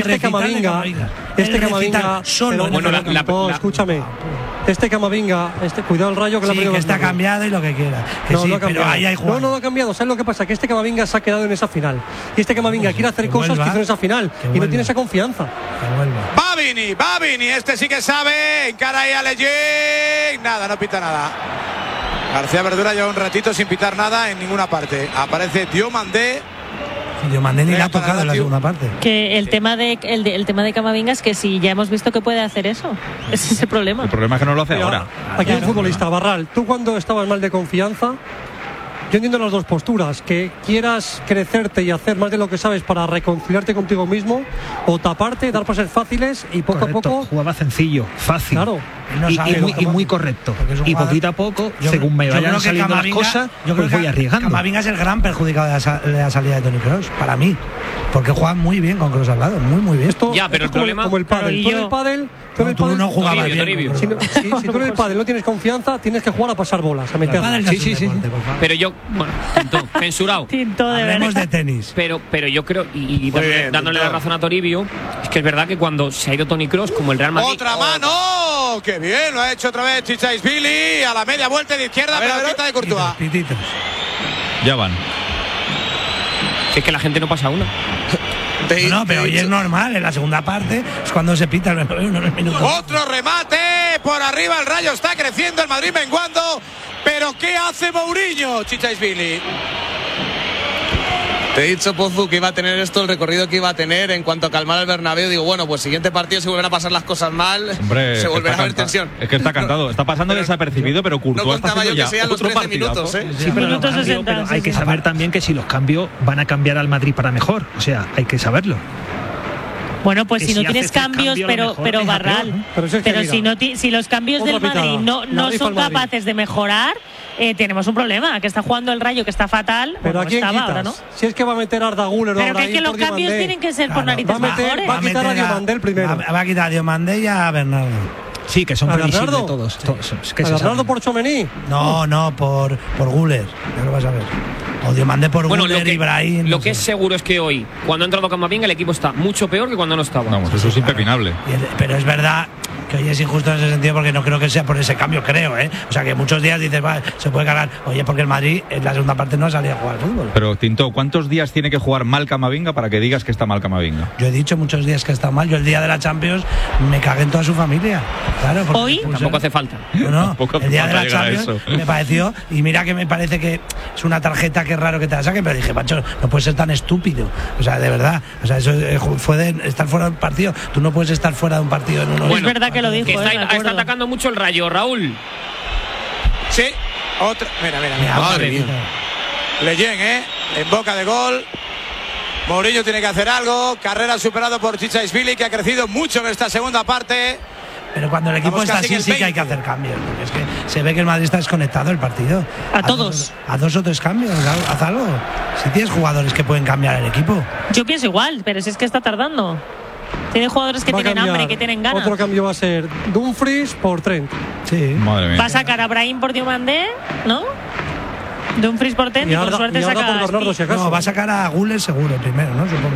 Camavinga solo. Escúchame. Camavinga, cuidado el Rayo, que sí, que está cambiado y lo que quiera. Que no, sí, no ha cambiado. Pero ahí hay jugadores. No ha cambiado. ¿Sabes lo que pasa? Que Camavinga se ha quedado en esa final. Y Camavinga quiere hacer cosas que hizo en esa final. Y no tiene esa confianza. Va Vini, este sí que sabe. Encara ahí a Leyen. Nada, no pita nada. García Verdura lleva un ratito sin pitar nada en ninguna parte. Aparece Diomandé. Diomandé ni le ha tocado en la segunda parte. Que el tema de Camavinga es que si ya hemos visto que puede hacer eso. Ese es el problema. El problema es que no lo hace ahora. Aquí hay un futbolista, Barral. Tú cuando estabas mal de confianza, yo entiendo las dos posturas, que quieras crecerte y hacer más de lo que sabes para reconciliarte contigo mismo, o taparte, dar pases fáciles y poco a poco. Jugaba sencillo, fácil. Claro. Y muy correcto. Y poquito a poco, según me vayan saliendo las cosas, pues voy arriesgando. Camavinga es el gran perjudicado de la salida de Toni Kroos, para mí. Porque juega muy bien con Kroos al lado, muy bien. Pero el problema... Como el pádel. Tú no jugabas bien. Si tú en el pádel no tienes confianza, tienes que jugar a pasar bolas, a meter. Sí. Pero yo, censurado. Hablemos de tenis. Pero yo creo, y dándole la razón a Toribio, es que es verdad que cuando se ha ido Toni Kroos, como el Real Madrid... ¡Otra mano! ¡Qué bien! Lo ha hecho otra vez Chichaisvili a la media vuelta de izquierda, pero quita de Courtois. Pititos. Ya van. Es que la gente no pasa una. No, pero hoy es normal, en la segunda parte es cuando se pita el minuto. Otro remate por arriba, el Rayo está creciendo, el Madrid menguando, pero ¿qué hace Mourinho, Chichaisvili? Te he dicho, Pozu, que iba a tener esto, el recorrido que iba a tener en cuanto a calmar al Bernabéu. Digo, bueno, pues siguiente partido se volverán a pasar las cosas mal. Hombre, se volverá a haber tensión. Es que está cantado, está pasando desapercibido, pero Courtois está haciendo ya que los 13 minutos, Sí, pero hay que saber también que si los cambios van a cambiar al Madrid para mejor. O sea, hay que saberlo. Bueno, pues si no tienes cambios, pero Barral, pero si los cambios del Madrid no son capaces de mejorar, tenemos un problema, que está jugando el Rayo, que está fatal. Pero aquí ahora, ¿no? Si es que va a meter a Arda Güler, pero que es que los cambios tienen que ser por narices mejores. Va a quitar a Diomandé primero. Va a quitar a Diomandé y a Bernardo. Sí, que son previsibles todos. ¿A Bernardo por Tchouaméni? No, por Güler. Ya lo vas a ver. O Diomandé por Güler y Brahim. Lo que es seguro es que hoy, cuando ha entrado Camavinga, el equipo está mucho peor que cuando no estaba. Vamos, eso es impepinable. Pero es verdad Que hoy es injusto en ese sentido porque no creo que sea por ese cambio, creo, ¿eh? O sea, que muchos días dices, va, se puede ganar. Oye, porque el Madrid en la segunda parte no ha salido a jugar al fútbol. Pero, Tinto, ¿cuántos días tiene que jugar mal Camavinga para que digas que está mal Camavinga? Yo he dicho muchos días que está mal. Yo el día de la Champions me cagué en toda su familia. Claro, ¿Hoy? Tampoco hace falta. No, el día de la Champions me pareció, y mira que me parece que es una tarjeta que es raro que te la saquen, pero dije, macho, no puedes ser tan estúpido. O sea, de verdad. O sea, eso fue de estar fuera del partido. Tú no puedes estar fuera de un partido en uno. Bueno, es verdad que lo dijo. Que está atacando mucho el Rayo, Raúl. Sí, otra. Mira. Madre mía. Leyen, en boca de gol. Mourinho tiene que hacer algo. Carrera superado por Chichaishvili, que ha crecido mucho en esta segunda parte. Pero cuando el equipo está así, sí que hay que hacer cambios. Porque es que se ve que el Madrid está desconectado del partido. A todos. A dos o tres cambios, haz algo. Si tienes jugadores que pueden cambiar el equipo. Yo pienso igual, pero si es que está tardando. Tiene jugadores que tienen hambre, que tienen ganas. Otro cambio va a ser Dumfries por Trent. Sí. Madre mía. Va a sacar a Brahim por Diomandé, ¿no? Dumfries por Trent y por suerte saca a Bernardo, si acaso. No, va a sacar a Guller seguro primero, ¿no? Supongo.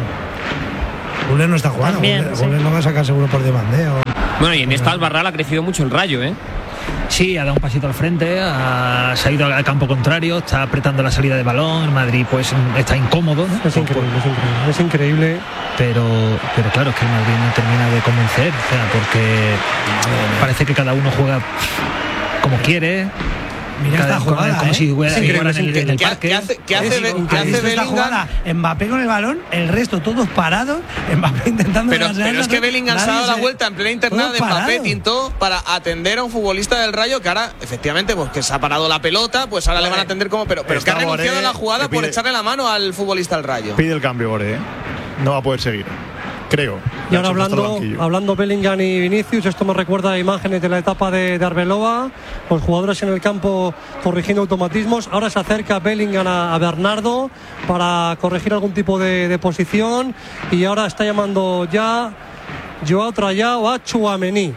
Guller no está jugando. Guller no va a sacar seguro por Diomandé. Bueno, y en esta Albarral ha crecido mucho el Rayo, ¿eh? Sí, ha dado un pasito al frente, se ha ido al campo contrario, está apretando la salida de balón. El Madrid pues está incómodo, ¿no? Es increíble. Pero claro, es que el Madrid no termina de convencer, o sea, porque parece que cada uno juega como quiere. Mira esta jugada, como si jugaran en el ¿Qué parque. hace Bellingham? Mbappé con el balón, el resto todos parados. Mbappé intentando. Pero es que Bellingham se ha dado la vuelta en plena internada de Mbappé, parado. Tinto, para atender a un futbolista del Rayo que ahora, efectivamente, pues que se ha parado la pelota, pues ahora le van a atender como. Pero que ha renunciado a la jugada por echarle la mano al futbolista del Rayo. Pide el cambio, Boré, ¿eh? No va a poder seguir. Creo. Y ahora hablando Bellingham y Vinicius, esto me recuerda a imágenes de la etapa de Arbeloa, los jugadores en el campo corrigiendo automatismos. Ahora se acerca Bellingham a Bernardo para corregir algún tipo de posición, y ahora está llamando ya Joao Trayao a Tchouaméni.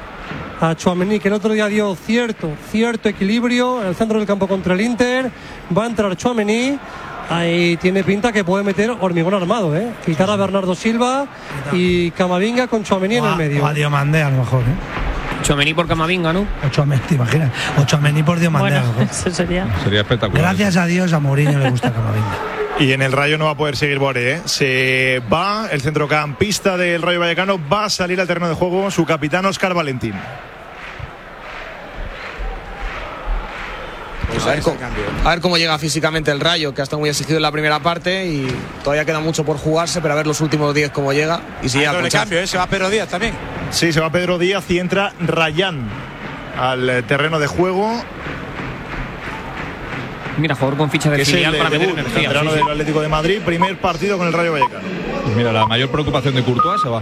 Que el otro día dio cierto equilibrio en el centro del campo contra el Inter. Va a entrar Tchouaméni. Ahí tiene pinta que puede meter hormigón armado, ¿eh? Quitar a Bernardo Silva y Camavinga con Tchouaméni en el medio. O a Diomandé a lo mejor, ¿eh? Tchouaméni por Camavinga, ¿no? O Tchouaméni, ¿te imaginas? O Tchouaméni por Diomandé. Bueno, a lo mejor. eso sería espectacular. Gracias a Dios a Mourinho le gusta Camavinga. Y en el Rayo no va a poder seguir Boré, ¿eh? Se va el centrocampista del Rayo Vallecano, va a salir al terreno de juego su capitán Óscar Valentín. Pues a ver cómo llega físicamente el Rayo, que ha estado muy exigido en la primera parte y todavía queda mucho por jugarse, pero a ver los últimos 10 cómo llega. Y si llega doble cambio, se va Pedro Díaz también. Sí, se va Pedro Díaz y entra Rayán al terreno de juego. Mira, jugador con ficha de filial para meter energía. Veterano del Atlético de Madrid, primer partido con el Rayo Vallecano. Pues mira, la mayor preocupación de Courtois se va.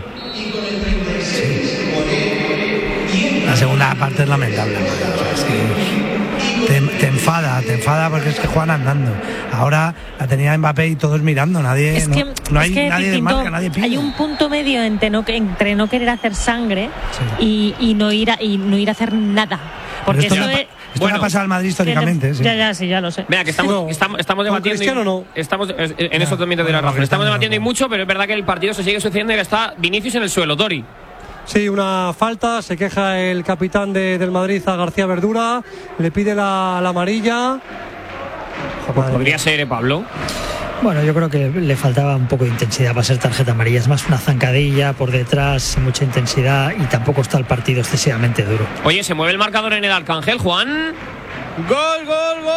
La segunda parte es lamentable. Es que te enfada porque es que juegan andando. Ahora la tenía Mbappé y todos mirando, nadie. Es que, no hay es que nadie de marca, nadie pide. Hay un punto medio entre no querer hacer sangre y no ir a hacer nada. Porque esto le ha pasado al Madrid históricamente. Sí, ya lo sé. Venga, que estamos debatiendo. Cristiano no. Estamos en eso también te doy la razón. Estamos debatiendo y mucho, pero es verdad que el partido se sigue sucediendo y está Vinicius en el suelo, Tori. Sí, una falta, se queja el capitán del Madrid a García Verdura, le pide la amarilla. Pues podría ser, Pablo. Bueno, yo creo que le faltaba un poco de intensidad para ser tarjeta amarilla. Es más una zancadilla por detrás, sin mucha intensidad, y tampoco está el partido excesivamente duro. Oye, se mueve el marcador en el Arcángel, Juan. Gol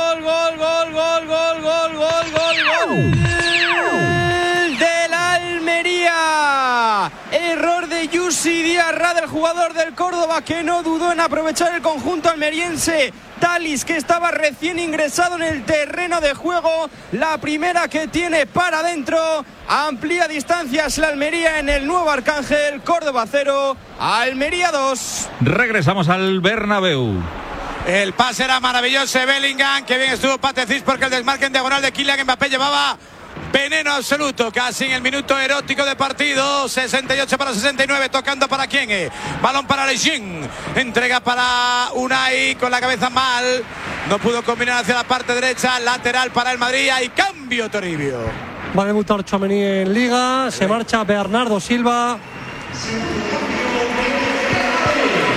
del Almería. Error de Yusi Diarra, del jugador del Córdoba, que no dudó en aprovechar el conjunto almeriense. Talis, que estaba recién ingresado en el terreno de juego, la primera que tiene para adentro. Amplía distancias la Almería en el nuevo Arcángel. Córdoba 0, Almería 2. Regresamos al Bernabéu. El pase era maravilloso de Bellingham, que bien estuvo Patecís, porque el desmarque en diagonal de Kylian Mbappé llevaba veneno absoluto, casi en el minuto erótico de partido. 68 para 69, tocando para quién, balón para Leyen, entrega para Unai con la cabeza mal, no pudo combinar hacia la parte derecha, lateral para el Madrid, y cambio Toribio. Va a debutar Tchouaméni en Liga, se marcha Bernardo Silva.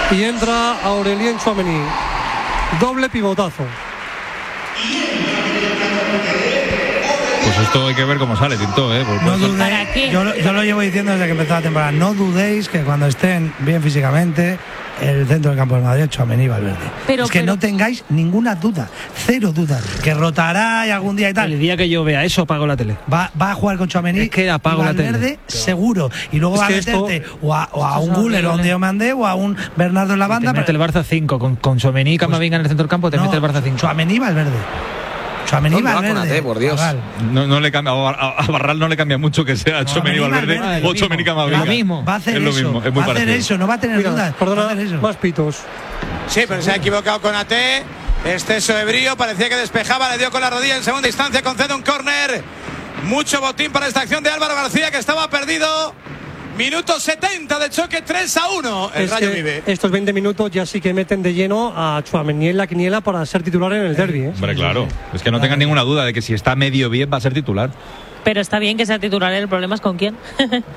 y entra Aurelien Tchouaméni. Doble pivotazo. Pues esto hay que ver cómo sale, Tinto, No dudéis, yo lo llevo diciendo desde que empezó la temporada. No dudéis que cuando estén bien físicamente, el centro del campo del Madrid, Tchouaméni y Valverde. Es que no tengáis ninguna duda, cero dudas. Que rotará y algún día y tal. El día que yo vea eso, apago la tele. Va a jugar con Tchouaméni. Es que apago la tele. Valverde, seguro. Y luego va a meterte o a un Güler o a un Diomandé o a un Bernardo en la banda. Te mete el Barça 5 con Tchouaméni y Camavinga en el centro del campo, te mete el Barça 5. Tchouaméni y Valverde. Tchouaméni y Valverde. Por Dios. No le cambia, a Barral no le cambia mucho que sea Tchouaméni y Valverde o Tchouaméni y Camavinga. Lo mismo. Va a hacer lo eso. mismo, es muy va a hacer eso, no va a tener dudas. Perdona, más pitos. Sí, pero se ha equivocado con AT. Exceso de brío, parecía que despejaba, le dio con la rodilla en segunda instancia, concede un córner. Mucho botín para esta acción de Álvaro García, que estaba perdido. Minuto 70 de choque, 3-1. El Rayo vive. Estos 20 minutos ya sí que meten de lleno a Tchouaméni en la quiniela para ser titular en el derbi. Hombre, claro. Es que no tengan ninguna duda de que si está medio bien va a ser titular. Pero está bien que sea titular, el problema es con quién.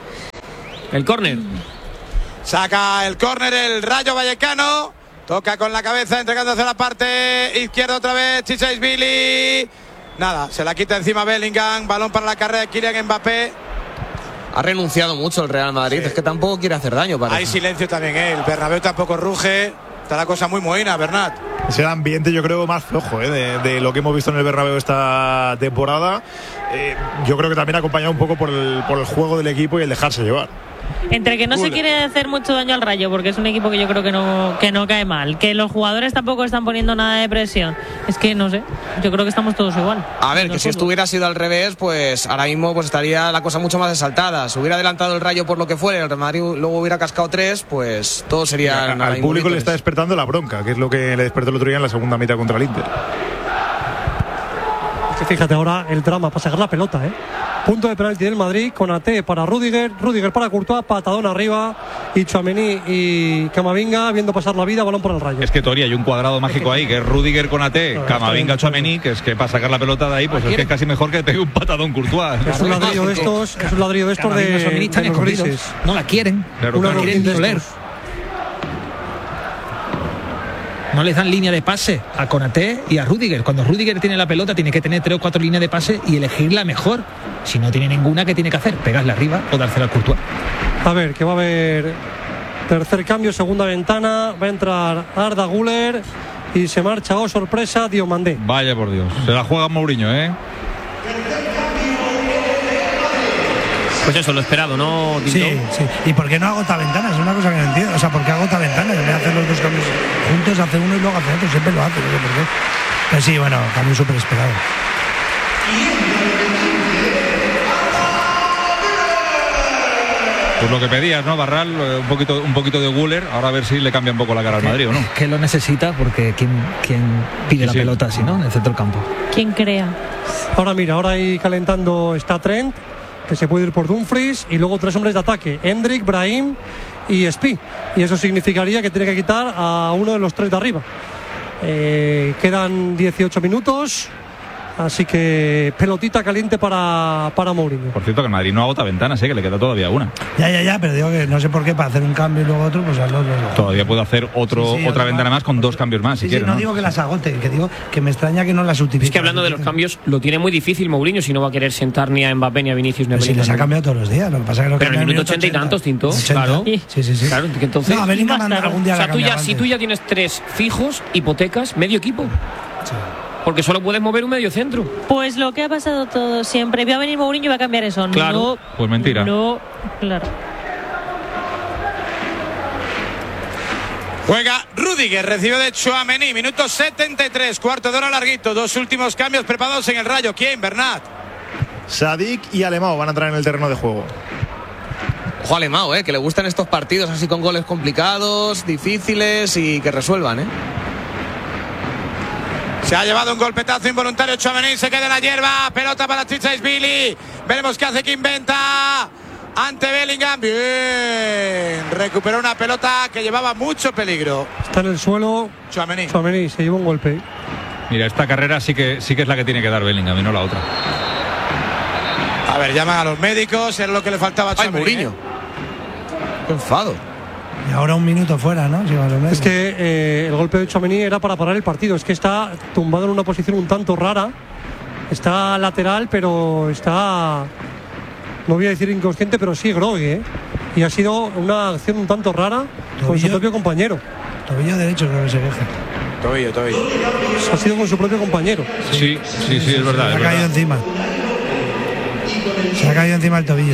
El córner. Saca el córner el Rayo Vallecano. Toca con la cabeza, entregando hacia la parte izquierda otra vez. Tchouaméni. Nada, se la quita encima Bellingham. Balón para la carrera de Kylian Mbappé. Ha renunciado mucho el Real Madrid, es que tampoco quiere hacer daño. Hay silencio también, el Bernabéu tampoco ruge. Está la cosa muy mohina, Bernat. Es el ambiente, yo creo, más flojo de lo que hemos visto en el Bernabéu esta temporada. Yo creo que también acompañado un poco por el juego del equipo y el dejarse llevar. Entre que no se quiere hacer mucho daño al Rayo, porque es un equipo que yo creo que no cae mal, que los jugadores tampoco están poniendo nada de presión. Es que no sé, yo creo que estamos todos igual. A ver, que si esto hubiera sido al revés, pues ahora mismo pues estaría la cosa mucho más exaltada. Si hubiera adelantado el Rayo por lo que fuera, el Real Madrid luego hubiera cascado 3, pues todo sería... Al público le está despertando la bronca, que es lo que le despertó el otro día en la segunda mitad contra el Inter. Fíjate ahora el drama para sacar la pelota, Punto de penalti del Madrid con AT para Rudiger para Courtois, patadón arriba y Tchouaméni y Camavinga viendo pasar la vida, balón por el Rayo. Es que Tori, hay un cuadrado mágico ahí, que es Rudiger con AT, Camavinga, Tchouaméni, que es que para sacar la pelota de ahí, pues es que es casi mejor que pegue un patadón Courtois. Es un ladrillo de estos, de los grises. No la quieren, claro, no la quieren doler. No les dan línea de pase a Konaté y a Rudiger. Cuando Rudiger tiene la pelota tiene que tener 3 o 4 líneas de pase y elegir la mejor. Si no tiene ninguna, ¿qué tiene que hacer? Pegarla arriba o dársela al Courtois. A ver, que va a haber tercer cambio, segunda ventana. Va a entrar Arda Güler y se marcha, sorpresa, Diomandé. Vaya por Dios, se la juega Mourinho, Pues eso, lo esperado, ¿no, Tinto? Sí. ¿Y por qué no agota ventanas? Es una cosa que no entiendo. O sea, ¿por qué agota ventanas? En vez de hacer los dos cambios juntos, hace uno y luego hace otro. Siempre lo hace, no sé por qué. Pero sí, bueno, cambio súper esperado. Pues lo que pedías, ¿no, Barral? Un poquito de Güler. Ahora a ver si le cambia un poco la cara al Madrid, ¿o no? Que lo necesita porque ¿quién pide la pelota así, ¿no? En el centro del campo. ¿Quién crea? Ahora mira, ahora ahí calentando está Trent, que se puede ir por Dumfries, y luego 3 hombres de ataque, Hendrik, Brahim y Spi, y eso significaría que tiene que quitar a uno de los 3 de arriba. Quedan 18 minutos, así que pelotita caliente para Mourinho. Por cierto, que el Madrid no agota ventanas, que le queda todavía una. Ya, pero digo que no sé por qué para hacer un cambio y luego otro, pues hazlo. Todavía puede hacer otra ventana más con 2 cambios más, si quiere. No digo que las agote, que digo que me extraña que no las utilice. Es que hablando de los cambios, lo tiene muy difícil Mourinho si no va a querer sentar ni a Mbappé ni a Vinicius ni a Bellingham. Si les ha cambiado todos los días, lo que pasa es que pero en el minuto 80 y tantos, Tinto. Claro. Sí. Claro, que entonces. No, Bellingham algún día. O sea, si tú ya tienes 3 fijos, hipotecas, medio equipo. Sí. Porque solo puedes mover un medio centro. Pues lo que ha pasado todo siempre. Va a venir Mourinho y va a cambiar eso. Claro. No, pues mentira. No, claro. Juega Rudiger, recibe de Tchouaméni, minuto 73, cuarto de hora larguito. 2 últimos cambios preparados en el Rayo. ¿Quién, Bernat? Sadik y Alemão van a entrar en el terreno de juego. Ojo a Alemão, que le gustan estos partidos así con goles complicados, difíciles y que resuelvan, Se ha llevado un golpetazo involuntario Tchouaméni, se queda en la hierba, pelota para Tchouaméni. Veremos qué hace, que inventa ante Bellingham. Bien, recuperó una pelota que llevaba mucho peligro. Está en el suelo Tchouaméni, se llevó un golpe. Mira, esta carrera sí que es la que tiene que dar Bellingham y no la otra. A ver, llaman a los médicos, era lo que le faltaba a Tchouaméni. Mourinho. Qué enfado. Y ahora un minuto fuera, ¿no? Sí, más o menos. Es que el golpe de Tchouaméni era para parar el partido. Es que está tumbado en una posición un tanto rara. Está lateral, pero está, no voy a decir inconsciente, pero sí groggy, ¿eh? Y ha sido una acción un tanto rara con su propio compañero. Tobillo derecho, creo que se queja. Tobillo. Ha sido con su propio compañero. Sí, es verdad. Se ha caído encima. Se ha caído encima el tobillo.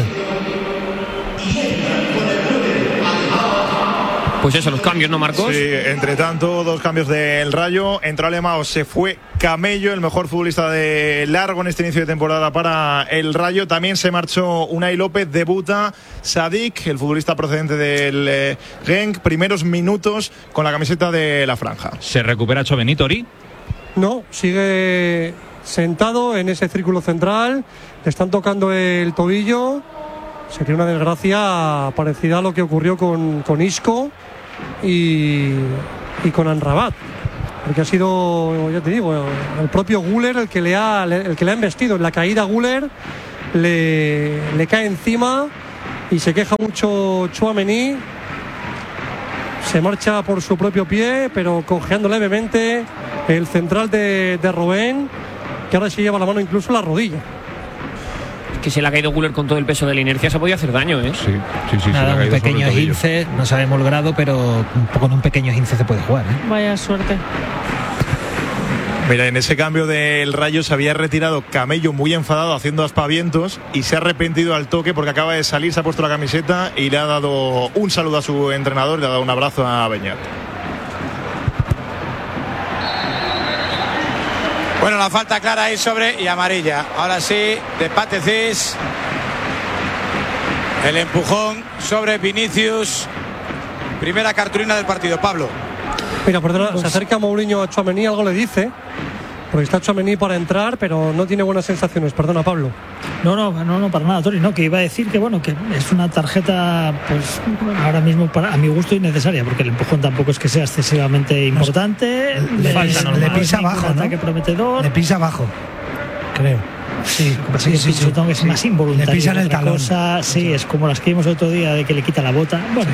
Pues eso, los cambios, ¿no, Marcos? Sí, entre tanto, 2 cambios del Rayo. Entró Alemão, se fue Camello, el mejor futbolista de largo en este inicio de temporada para el Rayo. También se marchó Unai López, debuta Sadik, el futbolista procedente del Genk. Primeros minutos con la camiseta de la franja. ¿Se recupera Tchouaméni, Tori? No, sigue sentado en ese círculo central. Le están tocando el tobillo. Sería una desgracia parecida a lo que ocurrió con Isco y con Amrabat, porque ha sido, ya te digo, el propio Güler el que le ha embestido. En la caída Güler le cae encima y se queja mucho Tchouaméni. Se marcha por su propio pie, pero cojeando levemente el central de Robben, que ahora se lleva la mano incluso a la rodilla. Que se le ha caído Güler con todo el peso de la inercia, se ha podido hacer daño, ¿eh? Sí. Nada, un pequeño esguince, no sabemos el grado, pero con un pequeño esguince se puede jugar, ¿eh? Vaya suerte. Mira, en ese cambio del Rayo se había retirado Camello muy enfadado, haciendo aspavientos, y se ha arrepentido al toque porque acaba de salir, se ha puesto la camiseta y le ha dado un saludo a su entrenador, le ha dado un abrazo a Beñat. Bueno, la falta clara ahí sobre y amarilla. Ahora sí, de Patezis. El empujón sobre Vinicius. Primera cartulina del partido, Pablo. Mira, perdona, se acerca Mourinho a Tchouaméni, algo le dice, porque está Tchouaméni para entrar, pero no tiene buenas sensaciones. Perdona, Pablo. No, para nada, Tori. No, que iba a decir que bueno, que es una tarjeta, pues ahora mismo a mi gusto innecesaria, porque el empujón tampoco es que sea excesivamente importante. Le pisa abajo, ¿no? Ataque prometedor. Le pisa abajo, creo. Sí, supongo que es más involuntario. Le pisan el talón. Sí, es como las que vimos el otro día de que le quita la bota. Bueno,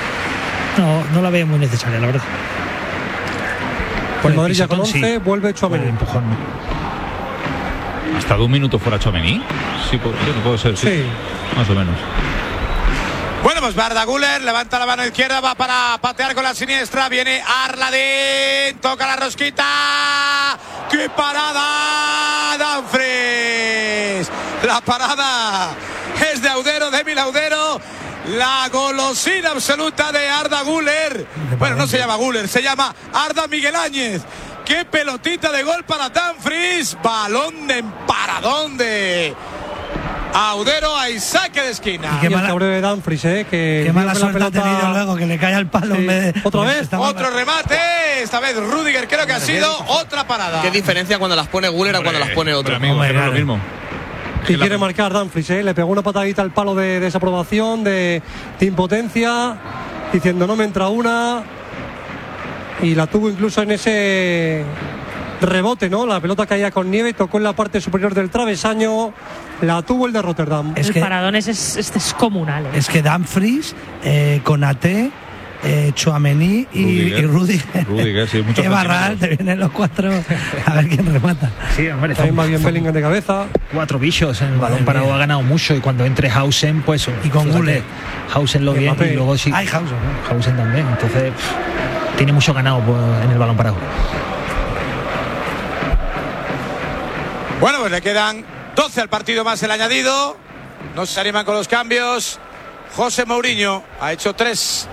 no la veo muy necesaria, la verdad. Pues Madrid ya con 11, vuelve Tchouaméni. Empujón. ¿Ha estado un minuto fuera Tchouaméni? Sí, puede ser, sí. Más o menos. Bueno, pues Arda Güler levanta la mano izquierda, va para patear con la siniestra, viene Arladín, toca la rosquita. ¡Qué parada, Dumfries! La parada es de Audero, de Emil Audero. La golosina absoluta de Arda Güler. Bueno, no se llama Güler, se llama Arda Miguel Áñez. ¡Qué pelotita de gol para Dumfries! Balón de emparadón de Audero a saque de esquina. Y qué mala cabreo de Dumfries, qué mala suerte ha tenido luego, que le cae al palo. Sí. Otra vez, otro remate. Esta vez Rüdiger, creo que ha sido otra parada. ¿Qué diferencia cuando las pone Güler a cuando las pone otro? Amigo, es lo mismo. Y quiere marcar Dumfries, le pegó una patadita al palo de desaprobación, de impotencia, diciendo no me entra una. Y la tuvo incluso en ese rebote, ¿no? La pelota caía con nieve, tocó en la parte superior del travesaño, la tuvo el de Rotterdam. El paradón es descomunal. Es que Dumfries, Konaté, Tchouaméni y Rüdiger. Sí, qué barral, te vienen los 4 a ver quién remata. Sí, hombre, también va bien Bellingham de cabeza. 4 bichos en el balón parado, ha ganado mucho, y cuando entre Hausen, pues y con Güler, Hausen lo bien, y luego sí. Hay Hausen, ¿no? Hausen también, entonces tiene mucho ganado en el balón parado. Bueno, pues le quedan 12 al partido más el añadido. No se animan con los cambios. José Mourinho ha hecho 3.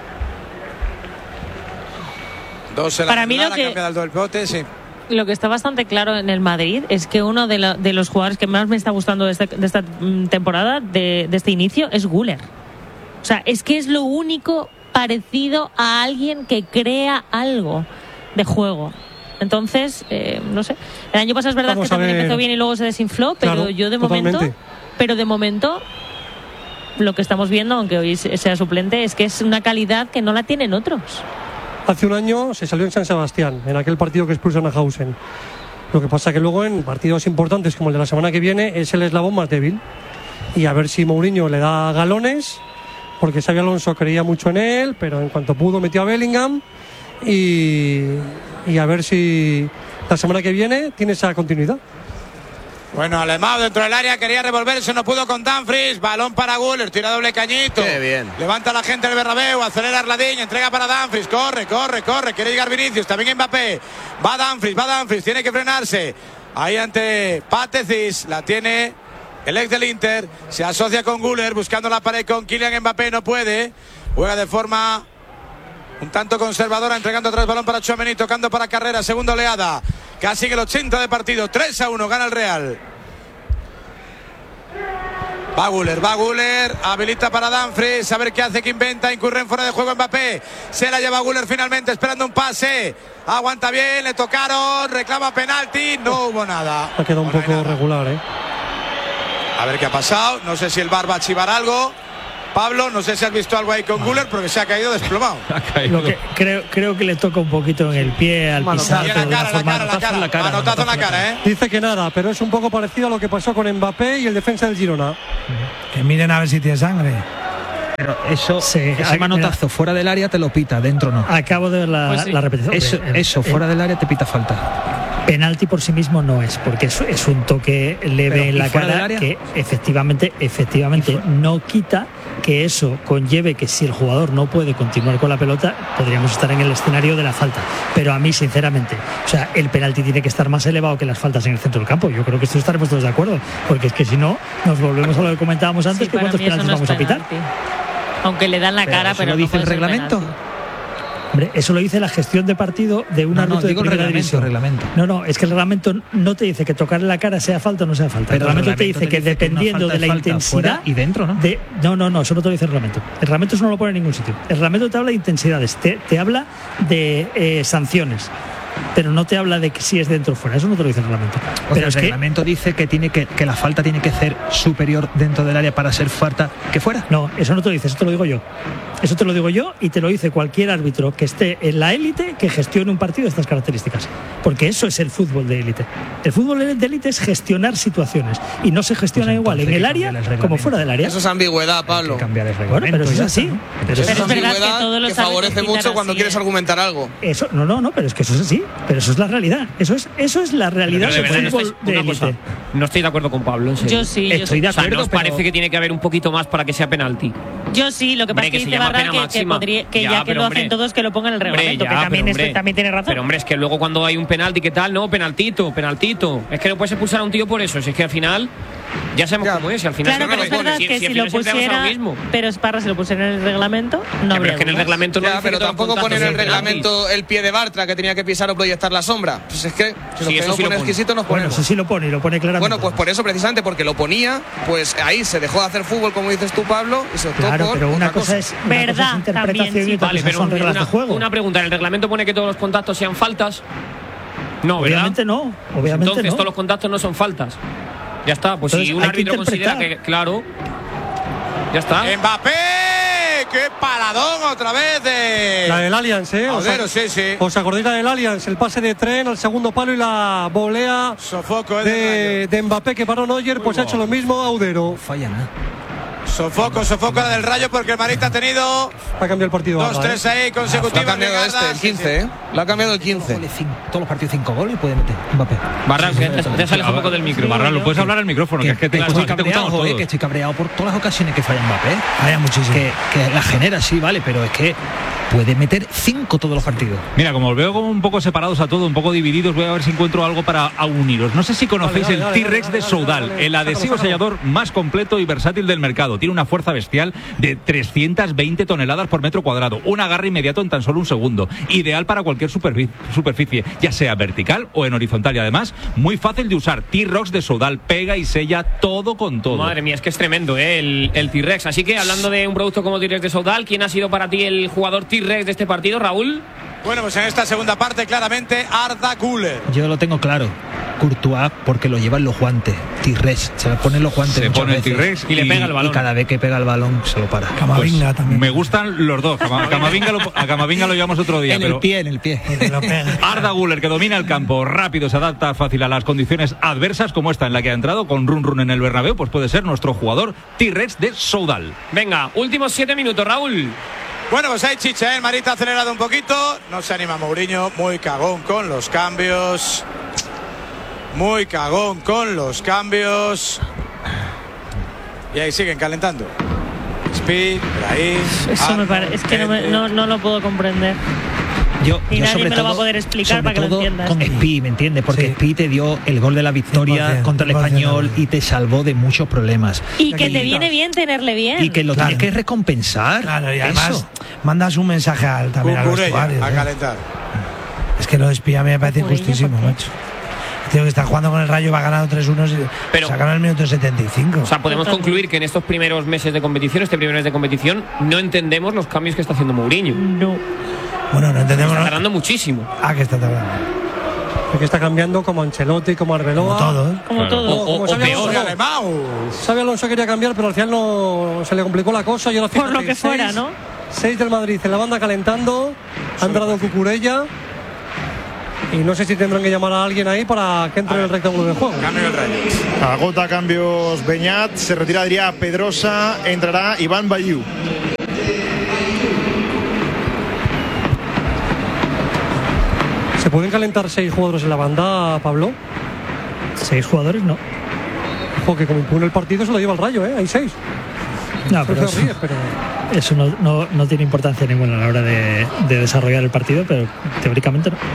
2 en la Para mí final, lo que... ha cambiado el pivote, sí. Lo que está bastante claro en el Madrid es que uno de los jugadores que más me está gustando de esta temporada, de este inicio, es Güler. O sea, es que es lo único parecido a alguien que crea algo de juego. Entonces, no sé. El año pasado es verdad que también empezó bien y luego se desinfló, pero claro, yo de momento, lo que estamos viendo, aunque hoy sea suplente, es que es una calidad que no la tienen otros. Hace un año se salió en San Sebastián, en aquel partido que expulsan a Hausen. Lo que pasa que luego en partidos importantes como el de la semana que viene es el eslabón más débil. Y a ver si Mourinho le da galones porque Xabi Alonso creía mucho en él, pero en cuanto pudo metió a Bellingham y a ver si la semana que viene tiene esa continuidad. Bueno, Alemão dentro del área, quería revolverse, no pudo con Dumfries, balón para Güler, tira doble cañito. Qué bien. Levanta la gente del Bernabéu, acelera Arladín, entrega para Dumfries, corre, quiere llegar Vinicius, también Mbappé. Va Dumfries, tiene que frenarse. Ahí ante Patecis, la tiene el ex del Inter, se asocia con Güler, buscando la pared con Kylian Mbappé, no puede. Juega de forma un tanto conservadora, entregando atrás balón para Tchouaméni, tocando para Carrera, segunda oleada. Casi el 80 de partido, 3-1, gana el Real. Va Güler, habilita para Dumfries, a ver qué hace, qué inventa, incurre en fuera de juego Mbappé. Se la lleva Güler finalmente, esperando un pase. Aguanta bien, le tocaron, reclama penalti, no hubo nada. Ha quedado un poco regular, A ver qué ha pasado, no sé si el VAR va a chivar algo. Pablo, no sé si has visto algo ahí con Güler, porque se ha caído desplomado. Lo que creo que le toca un poquito en el pie al pisar. La cara. Manotazo en la cara, Dice que nada, pero es un poco parecido a lo que pasó con Mbappé y el defensa del Girona. Que miren a ver si tiene sangre. Pero ese manotazo fuera del área te lo pita, dentro no. Acabo de ver la repetición. Eso fuera del área te pita falta. Penalti por sí mismo no es, porque es un toque leve en la cara que efectivamente no quita que eso conlleve que si el jugador no puede continuar con la pelota, podríamos estar en el escenario de la falta. Pero a mí, sinceramente, o sea, el penalti tiene que estar más elevado que las faltas en el centro del campo. Yo creo que esto estaremos todos de acuerdo, porque es que si no, nos volvemos a lo que comentábamos antes, que cuántos penaltis vamos a pitar. Aunque le dan la cara, pero ¿lo dice el reglamento? Hombre, eso lo dice la gestión de partido de un árbitro de primera división. No, es que el reglamento no te dice que tocarle la cara sea falta o no sea falta. Pero el reglamento te dice que dependiendo de la intensidad y dentro, ¿no? No, eso no te lo dice el reglamento. El reglamento eso no lo pone en ningún sitio. El reglamento te habla de intensidades, te habla de sanciones, pero no te habla de que si es dentro o fuera. Eso no te lo dice el reglamento. Pero el reglamento dice que la falta tiene que ser superior dentro del área para ser falta que fuera. No, eso no te lo dice, eso te lo digo yo. Eso te lo digo yo y te lo dice cualquier árbitro que esté en la élite que gestione un partido de estas características. Porque eso es el fútbol de élite. El fútbol de élite es gestionar situaciones y no se gestiona igual en el área como fuera del área. Eso es ambigüedad, Pablo. Bueno, pero eso es así. Pero es verdad que todos los que favorece mucho cuando quieres argumentar algo. Eso no, pero es que eso es así. Pero eso es la realidad. Eso es la realidad del fútbol de élite. No estoy de acuerdo con Pablo, en serio. Yo sí. Estoy de acuerdo. ¿Nos parece que tiene que haber un poquito más para que sea penalti? Yo sí, lo que pasa es que dice Barral que ya que lo hacen todos, que lo pongan en el reglamento, que también tiene razón. Pero hombre, es que luego cuando hay un penalti, ¿qué tal? No, penaltito. Es que no puedes expulsar a un tío por eso. Si es que al final ya sabemos cómo es. Y al final claro, pero es verdad que si lo pusiera, pero Esparra si lo pusiera en el reglamento, no habría. Es que en el reglamento no. Pero tampoco pone en el reglamento el pie de Bartra que tenía que pisar o proyectar la sombra. Pues es que si lo que no pone exquisito nos ponemos. Bueno, eso sí lo pone claramente. Bueno, pues por eso precisamente, porque lo ponía, pues ahí se dejó de hacer fútbol, como dices tú, Pablo, y se optó por pero una cosa es verdad, interpretación y otra cosa son reglas de juego. Una pregunta, ¿en el reglamento pone que todos los contactos sean faltas? No, ¿verdad? Obviamente no. Entonces todos los contactos no son faltas. Ya está, pues entonces, si un árbitro considera que, claro, ya está. Mbappé, qué paradón otra vez de la del Allianz, sí. ¿Os acordáis la del Allianz? El pase de tren al segundo palo y la volea de Mbappé que paró Neuer, pues ha hecho lo mismo Audero. Falla nada. Sofoco la del Rayo porque el Madrid ha tenido ha cambiado el partido 2-3 ahí consecutivos. Lo ha cambiado el 15, Lo ha cambiado el 15. Todos los partidos 5 goles puede meter Mbappé. Barral, te sales un poco del micro. Barral, lo puedes hablar al micrófono, que es que estoy cabreado por todas las ocasiones que falla Mbappé. Vaya muchísimo. Que la genera, sí, vale, pero es que puede meter 5 todos los partidos. Mira, como os veo como un poco separados a todo, un poco divididos, voy a ver si encuentro algo para uniros. No sé si conocéis el T-Rex de Soudal, el adhesivo sellador más completo y versátil del mercado. Tiene una fuerza bestial de 320 toneladas por metro cuadrado, un agarre inmediato en tan solo un segundo, ideal para cualquier superficie, ya sea vertical o en horizontal, y además muy fácil de usar. T-Rex de Soudal, pega y sella todo con todo. Madre mía, es que es tremendo, el T-Rex. Así que hablando de un producto como T-Rex de Soudal, ¿quién ha sido para ti el jugador T-Rex de este partido, Raúl? Bueno, pues en esta segunda parte claramente Arda Güler. Yo lo tengo claro. Courtois porque lo llevan los guantes. T-Rex, se le ponen los guantes. Se pone el T-Rex y le pega el balón. Y cada vez que pega el balón se lo para. Camavinga Pues también. Me gustan los dos. A Camavinga lo llevamos otro día. En el pie. Arda Güler, que domina el campo rápido, se adapta fácil a las condiciones adversas como esta en la que ha entrado con run en el Bernabéu, pues puede ser nuestro jugador T-Rex de Soudal. Venga, últimos 7 minutos, Raúl. Bueno, pues hay chicha, el Madrid ha acelerado un poquito, no se anima Mourinho, muy cagón con los cambios. Y ahí siguen calentando. Speed, ahí. Eso me parece, es que no lo puedo comprender. Y nadie me lo va a poder explicar para que lo entiendas. Con Spi, ¿me entiendes? Porque Spi te dio el gol de la victoria 100%, contra el Español y te salvó de muchos problemas. Y que te viene bien tenerle bien. Y que lo tienes que recompensar. Claro, y además mandas un mensaje también al vestuario. A calentar. Es que lo de Espía me parece injustísimo, macho. Tío, que está jugando con el Rayo, va ganando 3-1 y sacaron el minuto 75. O sea, podemos concluir que en estos primeros meses de competición, no entendemos los cambios que está haciendo Mourinho. No. Bueno, no entendemos. Está tardando muchísimo. Que está tardando. Porque está cambiando como Ancelotti, como Arbeloa. Como todo. O peor. Xabi Alonso quería cambiar, pero al final no se le complicó la cosa. Y ahora por lo que fuera, ¿no? 6 del Madrid en la banda calentando. Ha entrado Cucurella. Y no sé si tendrán que llamar a alguien ahí para que entre en el rectángulo de juego. Cambio el Rayo. Agota cambios Beñat, se retira Adrià Pedrosa, entrará Iván Bayú. ¿Se pueden calentar 6 jugadores en la banda, Pablo? 6 jugadores, no. Ojo, que como impone el partido se lo lleva el Rayo, ¿eh? Hay 6. No, pero eso no tiene importancia ninguna a la hora de desarrollar el partido, pero teóricamente no.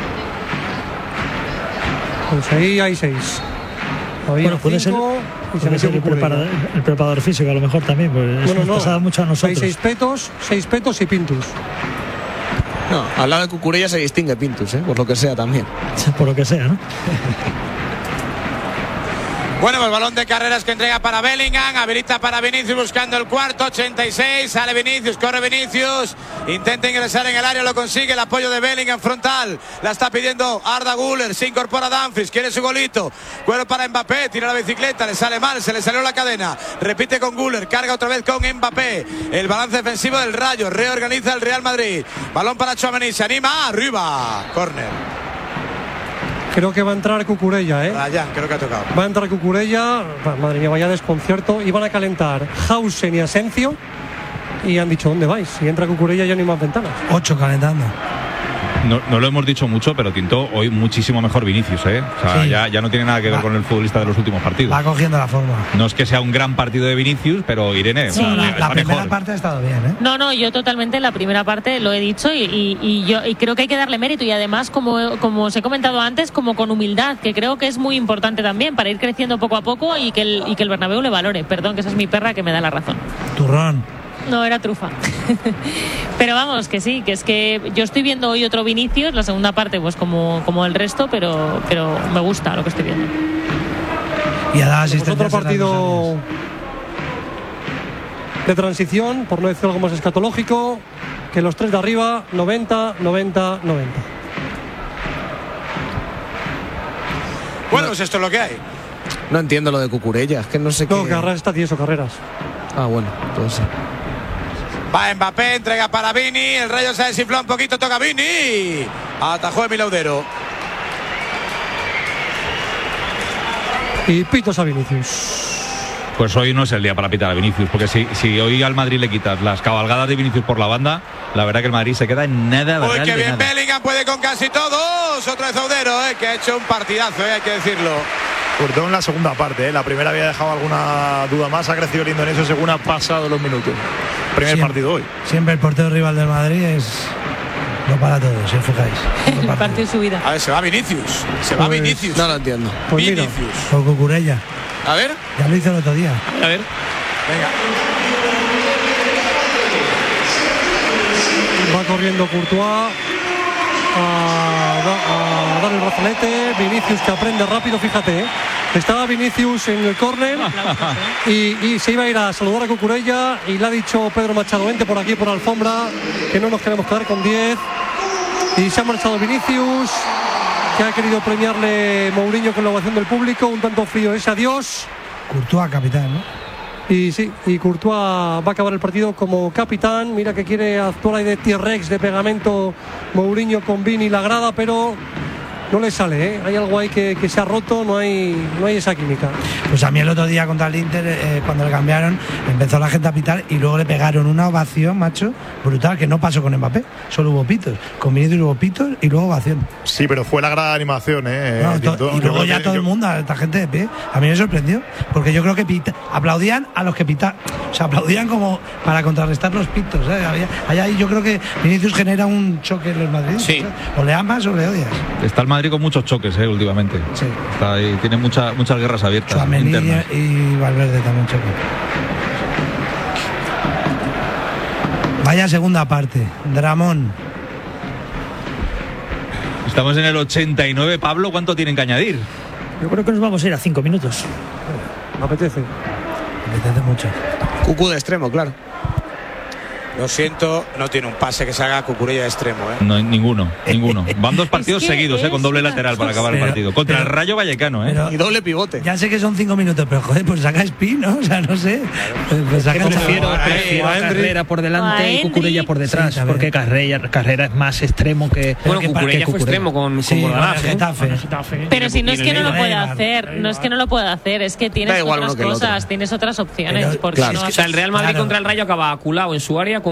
Pues ahí hay 6. Bueno, puede ser el preparador físico a lo mejor también, pues eso nos pasaba mucho a nosotros. Hay 6 petos y Pintus. No, al lado de Cucurella se distingue Pintus, por lo que sea también. Por lo que sea, ¿no? Bueno, pues balón de carreras que entrega para Bellingham, habilita para Vinicius buscando el cuarto, 86, sale Vinicius, corre Vinicius, intenta ingresar en el área, lo consigue, el apoyo de Bellingham frontal, la está pidiendo Arda Güler, se incorpora Dumfries, quiere su golito, cuero para Mbappé, tira la bicicleta, le sale mal, se le salió la cadena, repite con Güler, carga otra vez con Mbappé, el balance defensivo del Rayo, reorganiza el Real Madrid, balón para Tchouaméni, se anima, arriba, córner. Creo que va a entrar Cucurella, Ryan, creo que ha tocado. Va a entrar Cucurella, madre mía, vaya desconcierto. Y van a calentar Hausen y Asencio. Y han dicho, ¿dónde vais? Si entra Cucurella ya no hay más ventanas. 8 calentando. No lo hemos dicho mucho, pero Tinto hoy muchísimo mejor Vinicius, O sea, ya no tiene nada que ver con el futbolista de los últimos partidos. Va cogiendo la forma. No es que sea un gran partido de Vinicius, pero Irene, Sí. La primera parte ha estado bien, No, yo totalmente la primera parte lo he dicho y creo que hay que darle mérito y además, como os he comentado antes, como con humildad, que creo que es muy importante también para ir creciendo poco a poco y que el Bernabéu le valore. Perdón, que esa es mi perra que me da la razón. Turrón. No, era trufa. Pero vamos, que sí, que es que yo estoy viendo hoy otro Vinicius, la segunda parte pues como el resto, pero me gusta lo que estoy viendo. Y a la otro partido de transición, por no decir algo más escatológico, que los 3 de arriba, 90. Bueno, pues esto es lo que hay. No entiendo lo de Cucurella, es que no sé qué. No, Carreras está tieso, Carreras. Bueno, entonces sí. Va Mbappé, entrega para Vini, el Rayo se desinfla un poquito, toca Vini, atajó Emil Laudero. Y pitos a Vinicius. Pues hoy no es el día para pitar a Vinicius, porque si hoy al Madrid le quitas las cabalgadas de Vinicius por la banda, la verdad que el Madrid se queda en nada. Uy, qué bien Bellingham, puede con casi todos. Otro de Laudero, que ha hecho un partidazo, hay que decirlo. Sobre todo en la segunda parte, La primera había dejado alguna duda más, ha crecido el indonesio según ha pasado los minutos. Primer partido hoy. Siempre el portero rival del Madrid no para todo, si os fijáis. El partido de su vida. A ver, se va Vinicius. Va Vinicius. No lo entiendo. Pues Vinicius. Por Cucurella. A ver. Ya lo hizo el otro día. A ver. Venga. Va corriendo Courtois a dar el brazalete. Vinicius que aprende rápido, fíjate, Estaba Vinicius en el córner y se iba a ir a saludar a Cucurella y le ha dicho Pedro Machado, vente por aquí por la alfombra, que no nos queremos quedar con 10. Y se ha marchado Vinicius que ha querido premiarle Mourinho con la ovación del público, un tanto frío ese adiós. Courtois, capitán, ¿no? Y sí, y Courtois va a acabar el partido como capitán. Mira que quiere actuar ahí de T-Rex, de pegamento, Mourinho con Vini y la grada, pero no le sale, ¿eh? Hay algo ahí que se ha roto, no hay esa química. Pues a mí el otro día contra el Inter, cuando le cambiaron, empezó la gente a pitar y luego le pegaron una ovación, macho, brutal, que no pasó con Mbappé, solo hubo pitos. Con Vinicius hubo pitos y luego ovación. Sí, pero fue la gran animación, y luego ya todo el mundo, esta gente de pie. A mí me sorprendió, porque yo creo que aplaudían a los que pitan, o sea, aplaudían como para contrarrestar los pitos, ¿eh? Allá yo creo que Vinicius genera un choque en los madridistas. Sí. O le amas o le odias. Está el Madrid con muchos choques, últimamente. Sí. Está ahí, tiene muchas guerras abiertas. Tchouaméni y Valverde también choque. Vaya segunda parte, Dramón. Estamos en el 89. Pablo, ¿cuánto tienen que añadir? Yo creo que nos vamos a ir a 5 minutos. Me apetece. Me apetece mucho. Cucú de extremo, claro. Lo siento, no tiene un pase que se haga Cucurella de extremo, ¿eh? No, ninguno. Van dos partidos seguidos, con doble lateral para acabar el partido. Contra el Rayo Vallecano, Y doble pivote. Ya sé que son 5 minutos, pero joder, pues saca Spin, ¿no? O sea, no sé. Pues saca prefiero a Carrera por delante y Cucurella por detrás, Sí, porque Carrera es más extremo que. Bueno, Cucurella fue extremo con Bordalás, Getafe. Pero si no es que no lo puede hacer, no es que no lo puede hacer, es que tienes otras cosas, tienes otras opciones. O sea, el Real Madrid contra el Rayo acaba culado en su área con